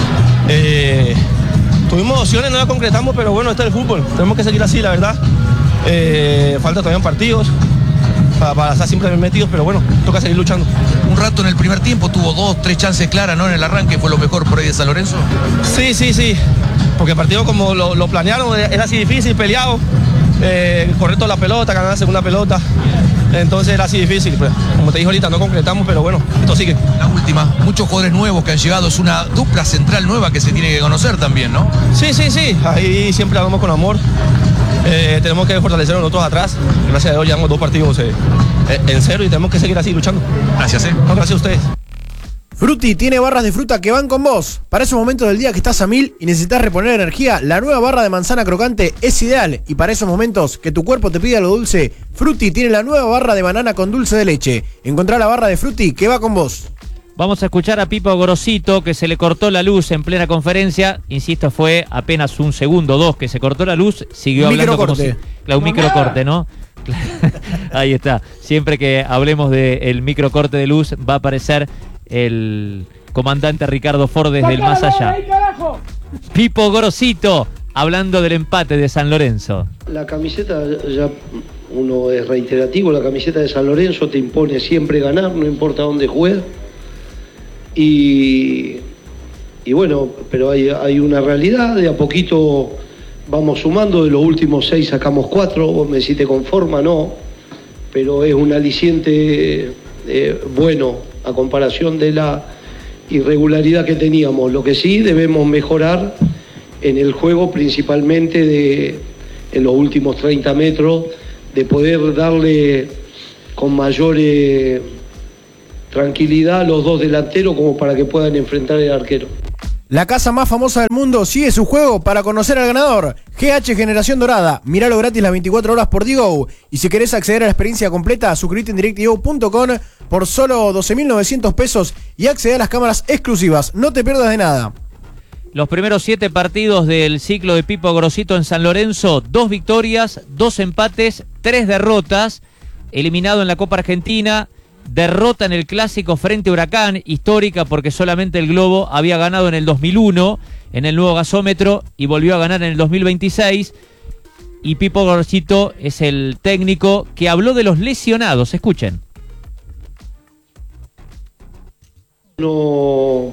Tuvimos opciones, no las concretamos, pero bueno, este es el fútbol. Tenemos que seguir así, la verdad. Falta todavía partidos para estar siempre metidos, pero bueno, toca seguir luchando. Un rato en el primer tiempo tuvo 2-3 chances claras, ¿no? En el arranque fue lo mejor por ahí de San Lorenzo. Sí, porque el partido como lo planearon era así difícil, peleado, correcto la pelota, ganar la segunda pelota, entonces era así difícil. Pues, como te dije ahorita, no concretamos, pero bueno, esto sigue. La última, muchos jugadores nuevos que han llegado, es una dupla central nueva que se tiene que conocer también, ¿no? Sí, ahí siempre hablamos con amor. Tenemos que fortalecernos nosotros atrás. Gracias a Dios llevamos 2 partidos en 0 y tenemos que seguir así luchando. Gracias, No, gracias a ustedes. Frutti tiene barras de fruta que van con vos. Para esos momentos del día que estás a 1000 y necesitas reponer energía, la nueva barra de manzana crocante es ideal. Y para esos momentos que tu cuerpo te pida lo dulce, Frutti tiene la nueva barra de banana con dulce de leche. Encontrá la barra de Frutti que va con vos. Vamos a escuchar a Pipo Gorosito, que se le cortó la luz en plena conferencia. Insisto, fue apenas un segundo, 2, que se cortó la luz. Siguió hablando como si... Claro, un microcorte, ¿no? Ahí está. Siempre que hablemos del microcorte de luz, va a aparecer el comandante Ricardo Ford desde el más allá. Pipo Gorosito, hablando del empate de San Lorenzo. La camiseta, ya uno es reiterativo, la camiseta de San Lorenzo te impone siempre ganar, no importa dónde juegues. Y bueno, pero hay una realidad, de a poquito vamos sumando, de los últimos 6 sacamos 4, vos me decís te conforma, no, pero es un aliciente bueno a comparación de la irregularidad que teníamos. Lo que sí debemos mejorar en el juego, principalmente en los últimos 30 metros, de poder darle con mayor tranquilidad a los dos delanteros como para que puedan enfrentar al arquero. La casa más famosa del mundo sigue su juego para conocer al ganador. GH Generación Dorada. Míralo gratis las 24 horas por Digo. Y si querés acceder a la experiencia completa, suscríbete en directdigo.com por solo 12.900 pesos y acceder a las cámaras exclusivas. No te pierdas de nada. Los primeros 7 partidos del ciclo de Pipo Grosito en San Lorenzo, 2 victorias, 2 empates, 3 derrotas. Eliminado en la Copa Argentina, derrota en el Clásico frente a Huracán, histórica porque solamente el Globo había ganado en el 2001 en el nuevo gasómetro y volvió a ganar en el 2026. Y Pipo Grosito es el técnico que habló de los lesionados. Escuchen. No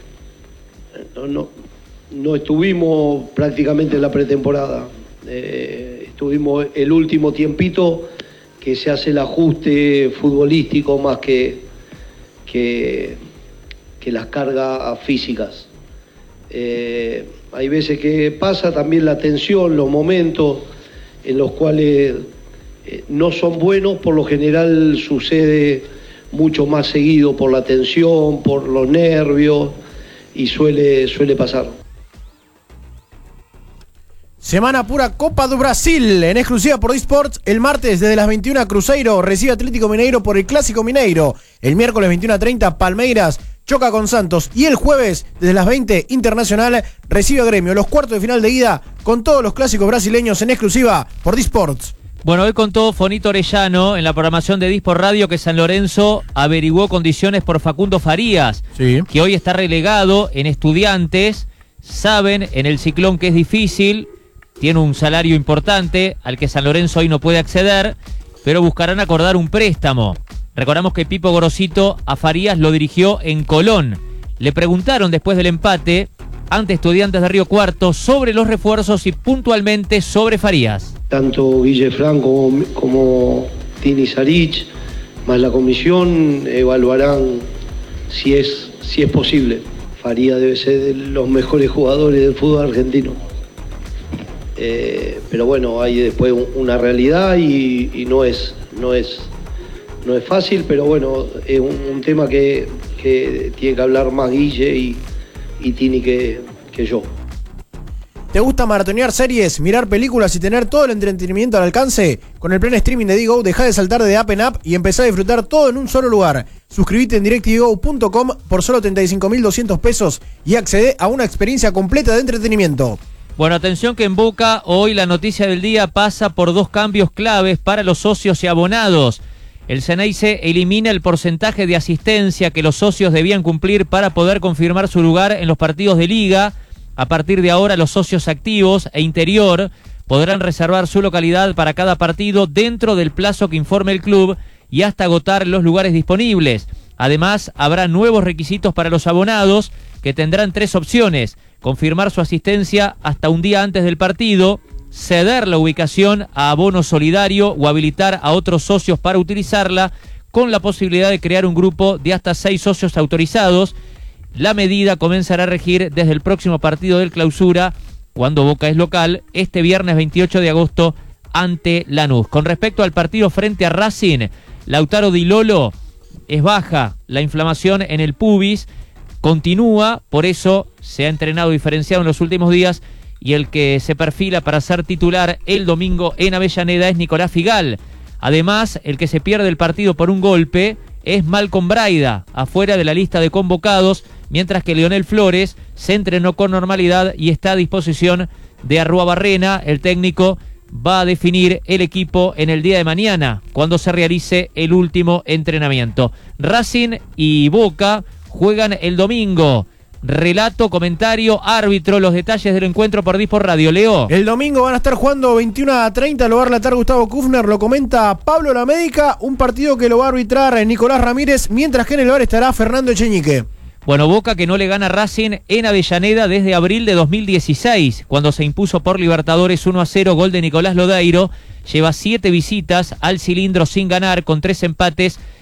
estuvimos prácticamente en la pretemporada. Estuvimos el último tiempito que se hace el ajuste futbolístico más que las cargas físicas. Hay veces que pasa también la tensión, los momentos en los cuales no son buenos, por lo general sucede mucho más seguido por la tensión, por los nervios, y suele pasar. Semana pura Copa do Brasil, en exclusiva por Disports. El martes desde las 21 Cruzeiro recibe Atlético Mineiro por el Clásico Mineiro. El miércoles 21:30 Palmeiras choca con Santos. Y el jueves desde las 20 Internacional recibe a Gremio. Los cuartos de final de ida con todos los clásicos brasileños en exclusiva por Disports. Bueno, hoy contó Fonito Orellano en la programación de Disport Radio que San Lorenzo averiguó condiciones por Facundo Farías, sí, que hoy está relegado en Estudiantes. Saben en el Ciclón que es difícil, tiene un salario importante al que San Lorenzo hoy no puede acceder, pero buscarán acordar un préstamo. Recordamos que Pipo Grosito a Farías lo dirigió en Colón. Le preguntaron después del empate ante Estudiantes de Río Cuarto sobre los refuerzos y puntualmente sobre Farías. Tanto Guille Franco como Tini Sarich, más la comisión, evaluarán si es posible. Farías debe ser de los mejores jugadores del fútbol argentino. Pero bueno, hay después una realidad y no es fácil, pero bueno, es un tema que tiene que hablar más Guille y Tini que yo. ¿Te gusta maratonear series, mirar películas y tener todo el entretenimiento al alcance? Con el plan streaming de Digo, deja de saltar de app en app y empezá a disfrutar todo en un solo lugar. Suscríbete en directdigo.com por solo 35.200 pesos y accede a una experiencia completa de entretenimiento. Bueno, atención que en Boca hoy la noticia del día pasa por 2 cambios claves para los socios y abonados. El Ceneice elimina el porcentaje de asistencia que los socios debían cumplir para poder confirmar su lugar en los partidos de liga. A partir de ahora, los socios activos e interior podrán reservar su localidad para cada partido dentro del plazo que informe el club y hasta agotar los lugares disponibles. Además, habrá nuevos requisitos para los abonados que tendrán 3 opciones: confirmar su asistencia hasta un día antes del partido, ceder la ubicación a abono solidario o habilitar a otros socios para utilizarla, con la posibilidad de crear un grupo de hasta 6 socios autorizados. La medida comenzará a regir desde el próximo partido del Clausura, cuando Boca es local, este viernes 28 de agosto ante Lanús. Con respecto al partido frente a Racing, Lautaro Di Lolo es baja, la inflamación en el pubis continúa, por eso se ha entrenado diferenciado en los últimos días, y el que se perfila para ser titular el domingo en Avellaneda es Nicolás Figal. Además, el que se pierde el partido por un golpe es Malcom Braida, afuera de la lista de convocados, mientras que Leonel Flores se entrenó con normalidad y está a disposición de Arrúa-Barrena. El técnico va a definir el equipo en el día de mañana, cuando se realice el último entrenamiento. Racing y Boca juegan el domingo. Relato, comentario, árbitro, los detalles del encuentro por Disport Radio. Leo. El domingo van a estar jugando 21:30, lo va a relatar Gustavo Kufner, lo comenta Pablo La Médica, un partido que lo va a arbitrar Nicolás Ramírez, mientras que en el bar estará Fernando Echeñique. Bueno, Boca que no le gana a Racing en Avellaneda desde abril de 2016, cuando se impuso por Libertadores 1-0, gol de Nicolás Lodeiro. Lleva 7 visitas al cilindro sin ganar, con 3 empates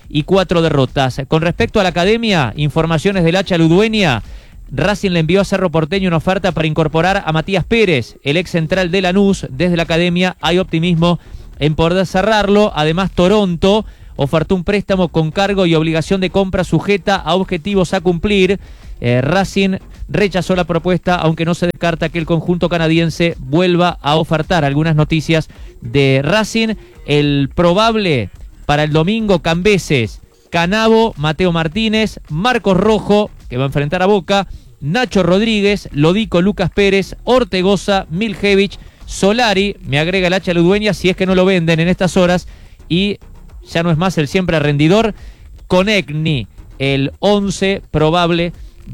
y 4 derrotas. Con respecto a la academia, informaciones del Hacha Ludueña, Racing le envió a Cerro Porteño una oferta para incorporar a Matías Pérez, el ex central de Lanús. Desde la academia hay optimismo en poder cerrarlo. Además, Toronto ofertó un préstamo con cargo y obligación de compra sujeta a objetivos a cumplir. Racing rechazó la propuesta, aunque no se descarta que el conjunto canadiense vuelva a ofertar. Algunas noticias de Racing: el probable para el domingo: Cambeses, Canavo, Mateo Martínez, Marcos Rojo, que va a enfrentar a Boca, Nacho Rodríguez, Lodico, Lucas Pérez, Ortegoza, Miljevich, Solari, me agrega el Hacha Ludueña, si es que no lo venden en estas horas, y ya no es más el siempre rendidor, Konechny, el 11 probable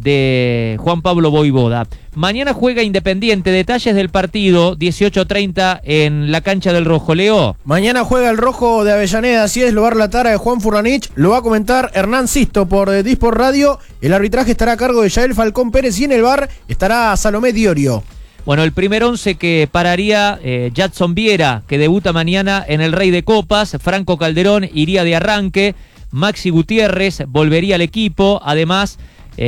de Juan Pablo Voivoda. Mañana juega Independiente. Detalles del partido, 18:30 en la cancha del Rojo. Leo. Mañana juega el Rojo de Avellaneda, así es, lo va a relatar Juan Furlanich, lo va a comentar Hernán Sisto por Disport Radio. El arbitraje estará a cargo de Yael Falcón Pérez y en el VAR estará Salomé Diorio. Bueno, el primer 11 que pararía, Jadson Viera, que debuta mañana en el Rey de Copas. Franco Calderón iría de arranque. Maxi Gutiérrez volvería al equipo. Además,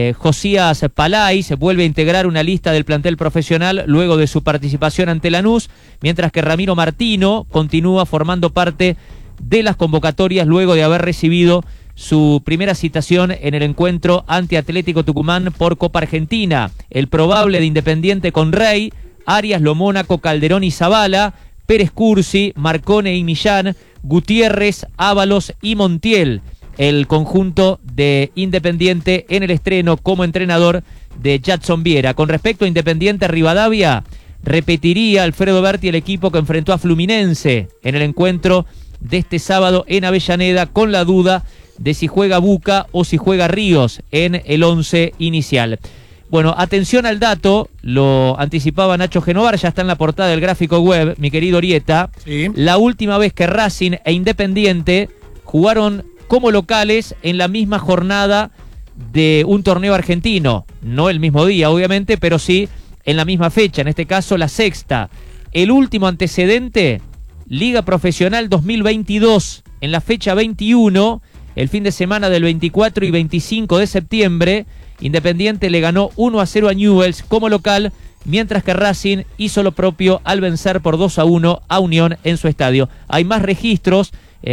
Josías Palay se vuelve a integrar una lista del plantel profesional luego de su participación ante Lanús, mientras que Ramiro Martino continúa formando parte de las convocatorias luego de haber recibido su primera citación en el encuentro ante Atlético Tucumán por Copa Argentina. El probable de Independiente con Rey, Arias, Lomónaco, Calderón y Zavala, Pérez Cursi, Marcone y Millán, Gutiérrez, Ábalos y Montiel. El conjunto de Independiente en el estreno como entrenador de Jadson Viera. Con respecto a Independiente Rivadavia, repetiría Alfredo Berti el equipo que enfrentó a Fluminense en el encuentro de este sábado en Avellaneda, con la duda de si juega Buca o si juega Ríos en el 11 inicial. Bueno, atención al dato, lo anticipaba Nacho Genovar, ya está en la portada del gráfico web, mi querido Orieta. Sí. La última vez que Racing e Independiente jugaron como locales en la misma jornada de un torneo argentino, no el mismo día obviamente, pero sí en la misma fecha, en este caso la sexta. El último antecedente, Liga Profesional 2022, en la fecha 21, el fin de semana del 24 y 25 de septiembre, Independiente le ganó 1-0 a Newell's como local, mientras que Racing hizo lo propio al vencer por 2-1 a Unión en su estadio. Hay más registros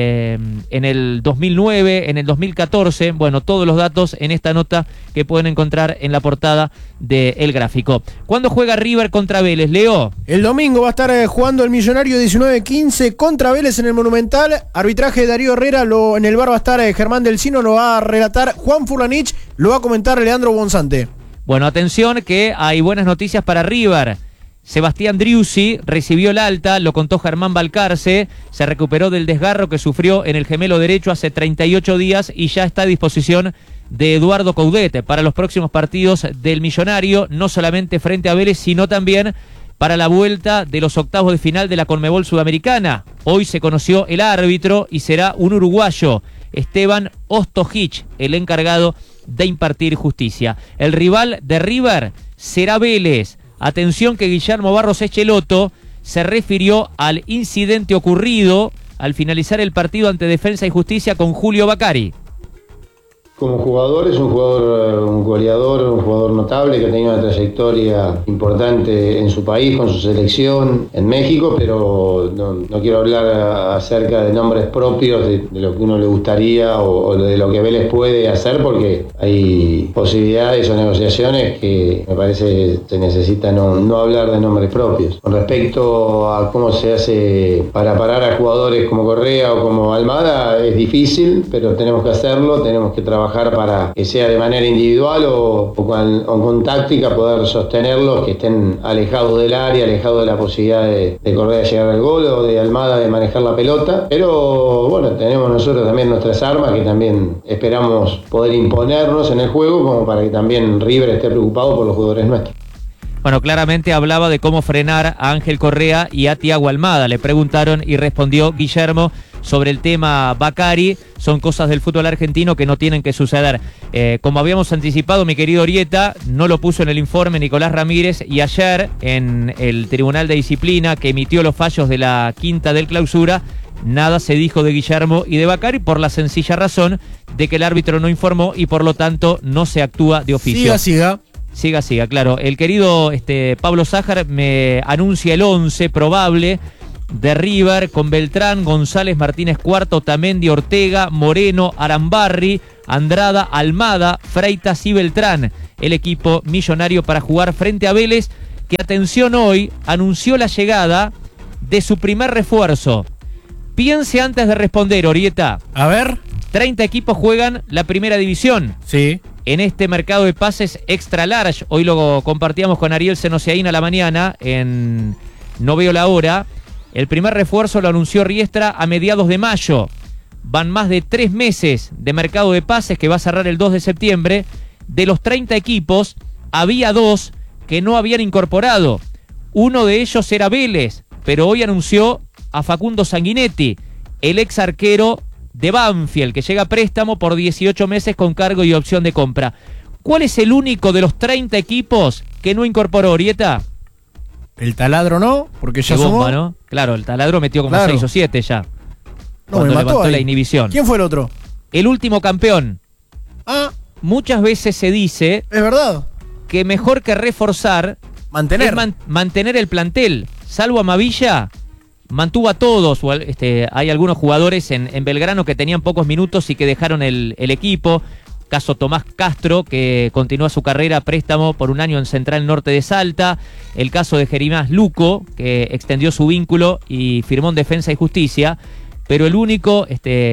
en el 2009, en el 2014, bueno, todos los datos en esta nota que pueden encontrar en la portada del gráfico. ¿Cuándo juega River contra Vélez, Leo? El domingo va a estar jugando el Millonario 19-15 contra Vélez en el Monumental. Arbitraje de Darío Herrera, en el bar va a estar Germán Delcino, lo va a relatar Juan Furlanich, lo va a comentar Leandro Bonzante. Bueno, atención que hay buenas noticias para River. Sebastián Driussi recibió el alta, lo contó Germán Balcarce, se recuperó del desgarro que sufrió en el gemelo derecho hace 38 días y ya está a disposición de Eduardo Coudet para los próximos partidos del Millonario, no solamente frente a Vélez, sino también para la vuelta de los octavos de final de la Conmebol Sudamericana. Hoy se conoció el árbitro y será un uruguayo, Esteban Ostojic, el encargado de impartir justicia. El rival de River será Vélez. Atención que Guillermo Barros Echeloto se refirió al incidente ocurrido al finalizar el partido ante Defensa y Justicia con Julio Bacari. Como jugador, es un jugador, un goleador, un jugador notable que ha tenido una trayectoria importante en su país, con su selección en México, pero no quiero hablar acerca de nombres propios de lo que uno le gustaría o de lo que Vélez puede hacer, porque hay posibilidades o negociaciones que me parece que se necesita no hablar de nombres propios. Con respecto a cómo se hace para parar a jugadores como Correa o como Almada, es difícil, pero tenemos que hacerlo, tenemos que trabajar para que sea de manera individual o con táctica poder sostenerlos, que estén alejados del área, alejados de la posibilidad de Correa llegar al gol o de Almada de manejar la pelota. Pero bueno, tenemos nosotros también nuestras armas que también esperamos poder imponernos en el juego, como para que también River esté preocupado por los jugadores nuestros. Bueno, claramente hablaba de cómo frenar a Ángel Correa y a Thiago Almada. Le preguntaron y respondió Guillermo sobre el tema Bacari. Son cosas del fútbol argentino que no tienen que suceder. Como habíamos anticipado, mi querido Orieta, no lo puso en el informe Nicolás Ramírez, y ayer en el Tribunal de Disciplina que emitió los fallos de la quinta del Clausura, Nada se dijo de Guillermo y de Bacari por la sencilla razón de que el árbitro no informó y por lo tanto no se actúa de oficio. Siga, claro. El querido Pablo Sájar me anuncia el 11 probable de River con Beltrán, González, Martínez Cuarto, Tamendi, Ortega, Moreno, Arambarri, Andrada, Almada, Freitas y Beltrán. El equipo millonario para jugar frente a Vélez, que atención hoy anunció la llegada de su primer refuerzo. Piense antes de responder, Orieta. A ver. 30 equipos juegan la primera división. Sí. En este mercado de pases extra large, hoy lo compartíamos con Ariel Senosiaín a la mañana en No Veo la Hora. El primer refuerzo lo anunció Riestra a mediados de mayo. Van más de 3 meses de mercado de pases que va a cerrar el 2 de septiembre. De los 30 equipos, había 2 que no habían incorporado. Uno de ellos era Vélez, pero hoy anunció a Facundo Sanguinetti, el ex arquero de Banfield, que llega a préstamo por 18 meses con cargo y opción de compra. ¿Cuál es el único de los 30 equipos que no incorporó, Orieta? El Taladro no, porque ya bomba, sumó. ¿no? Claro, el Taladro metió como 6 o 7 ya. No, cuando me mató levantó ahí. la inhibición. ¿Quién fue el otro? El último campeón. Ah. Muchas veces se dice... Es verdad. Que mejor que reforzar... Mantener. Es mantener el plantel. Salvo a Mavilla, mantuvo a todos. Hay algunos jugadores en Belgrano que tenían pocos minutos y que dejaron el equipo. Caso Tomás Castro, que continúa su carrera a préstamo por 1 año en Central Norte de Salta. El caso de Jeremías Luco, que extendió su vínculo y firmó en Defensa y Justicia. Pero el único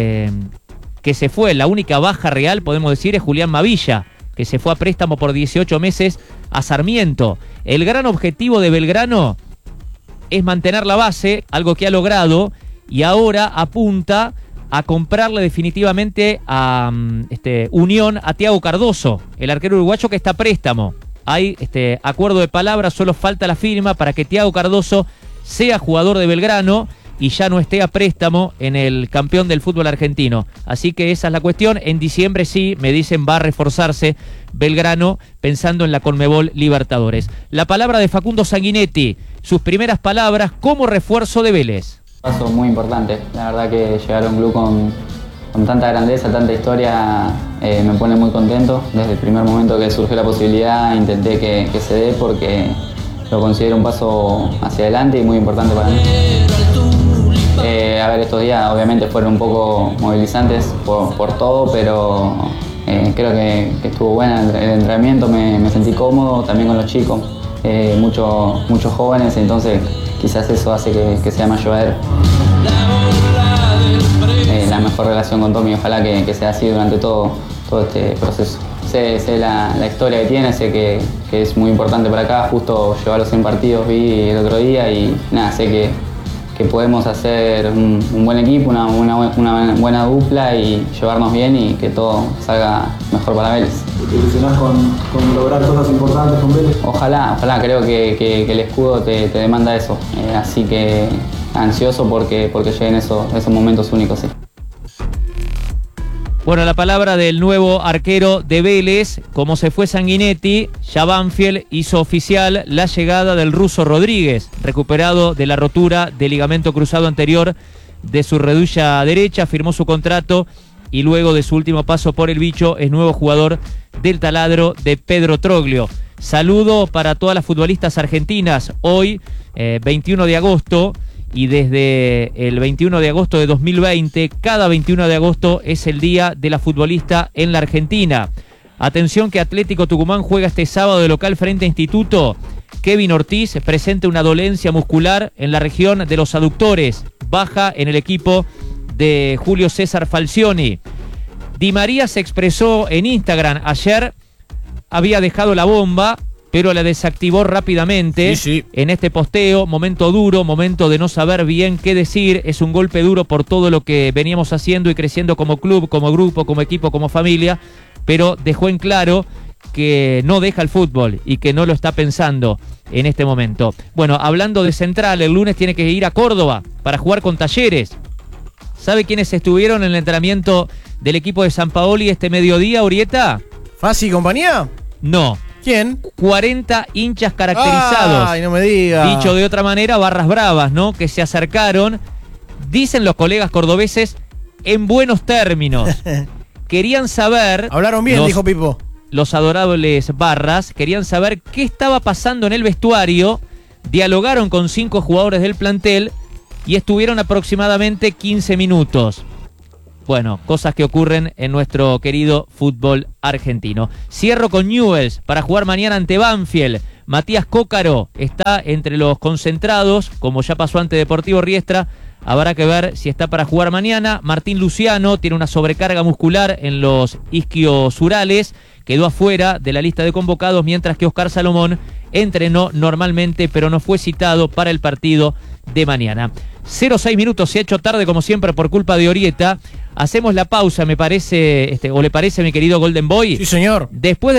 que se fue, la única baja real, podemos decir, es Julián Mavilla, que se fue a préstamo por 18 meses a Sarmiento. El gran objetivo de Belgrano es mantener la base, algo que ha logrado, y ahora apunta a comprarle definitivamente a Unión a Thiago Cardoso, el arquero uruguayo que está a préstamo. Hay acuerdo de palabras, solo falta la firma para que Thiago Cardoso sea jugador de Belgrano y ya no esté a préstamo en el campeón del fútbol argentino. Así que esa es la cuestión. En diciembre sí, me dicen, va a reforzarse Belgrano pensando en la Conmebol Libertadores. La palabra de Facundo Sanguinetti, sus primeras palabras como refuerzo de Vélez. Paso muy importante. La verdad que llegar a un club con tanta grandeza, tanta historia, me pone muy contento. Desde el primer momento que surgió la posibilidad intenté que se dé porque lo considero un paso hacia adelante y muy importante para mí. A ver, estos días obviamente fueron un poco movilizantes por todo, pero creo que estuvo bueno el entrenamiento, me sentí cómodo también con los chicos, muchos jóvenes, entonces quizás eso hace que sea más llevadero. La mejor relación con Tommy, ojalá que sea así durante todo este proceso. Sé la historia que tiene, sé que es muy importante para acá, justo llevar los 100 partidos vi el otro día y nada, sé que podemos hacer un buen equipo, una buena dupla y llevarnos bien y que todo salga mejor para Vélez. ¿Te ilusionás con lograr cosas importantes con Vélez? Ojalá, creo que el escudo te demanda eso, así que ansioso porque lleguen esos momentos únicos. Sí. Bueno, la palabra del nuevo arquero de Vélez, como se fue Sanguinetti, ya Banfield hizo oficial la llegada del ruso Rodríguez, recuperado de la rotura del ligamento cruzado anterior de su rodilla derecha, firmó su contrato y luego de su último paso por el bicho es nuevo jugador del Taladro de Pedro Troglio. Saludo para todas las futbolistas argentinas, hoy 21 de agosto. Y desde el 21 de agosto de 2020, cada 21 de agosto es el día de la futbolista en la Argentina. Atención que Atlético Tucumán juega este sábado de local frente a Instituto. Kevin Ortiz presenta una dolencia muscular en la región de los aductores. Baja en el equipo de Julio César Falcioni. Di María se expresó en Instagram ayer, había dejado la bomba, pero la desactivó rápidamente en este posteo. Momento duro, momento de no saber bien qué decir. Es un golpe duro por todo lo que veníamos haciendo y creciendo como club, como grupo, como equipo, como familia, pero dejó en claro que no deja el fútbol y que no lo está pensando en este momento. Bueno, hablando de Central, el lunes tiene que ir a Córdoba para jugar con Talleres. ¿Sabe quiénes estuvieron en el entrenamiento del equipo de San Paoli este mediodía, Orieta? ¿Fasi y compañía? No. ¿Quién? 40 hinchas caracterizados. Ay, no me diga. Dicho de otra manera, barras bravas, ¿no? Que se acercaron Dicen los colegas cordobeses en buenos términos. Querían saber... Hablaron bien, dijo Pipo. Los adorables barras querían saber qué estaba pasando en el vestuario, dialogaron con 5 jugadores del plantel y estuvieron aproximadamente 15 minutos. Bueno, cosas que ocurren en nuestro querido fútbol argentino. Cierro con Newell's para jugar mañana ante Banfield. Matías Cócaro está entre los concentrados, como ya pasó ante Deportivo Riestra. Habrá que ver si está para jugar mañana. Martín Luciano tiene una sobrecarga muscular en los isquiosurales. Quedó afuera de la lista de convocados, mientras que Oscar Salomón entrenó normalmente, pero no fue citado para el partido de mañana. 0-6 minutos, se ha hecho tarde como siempre por culpa de Orieta. Hacemos la pausa, me parece, o le parece, mi querido Golden Boy. Sí, señor. Después de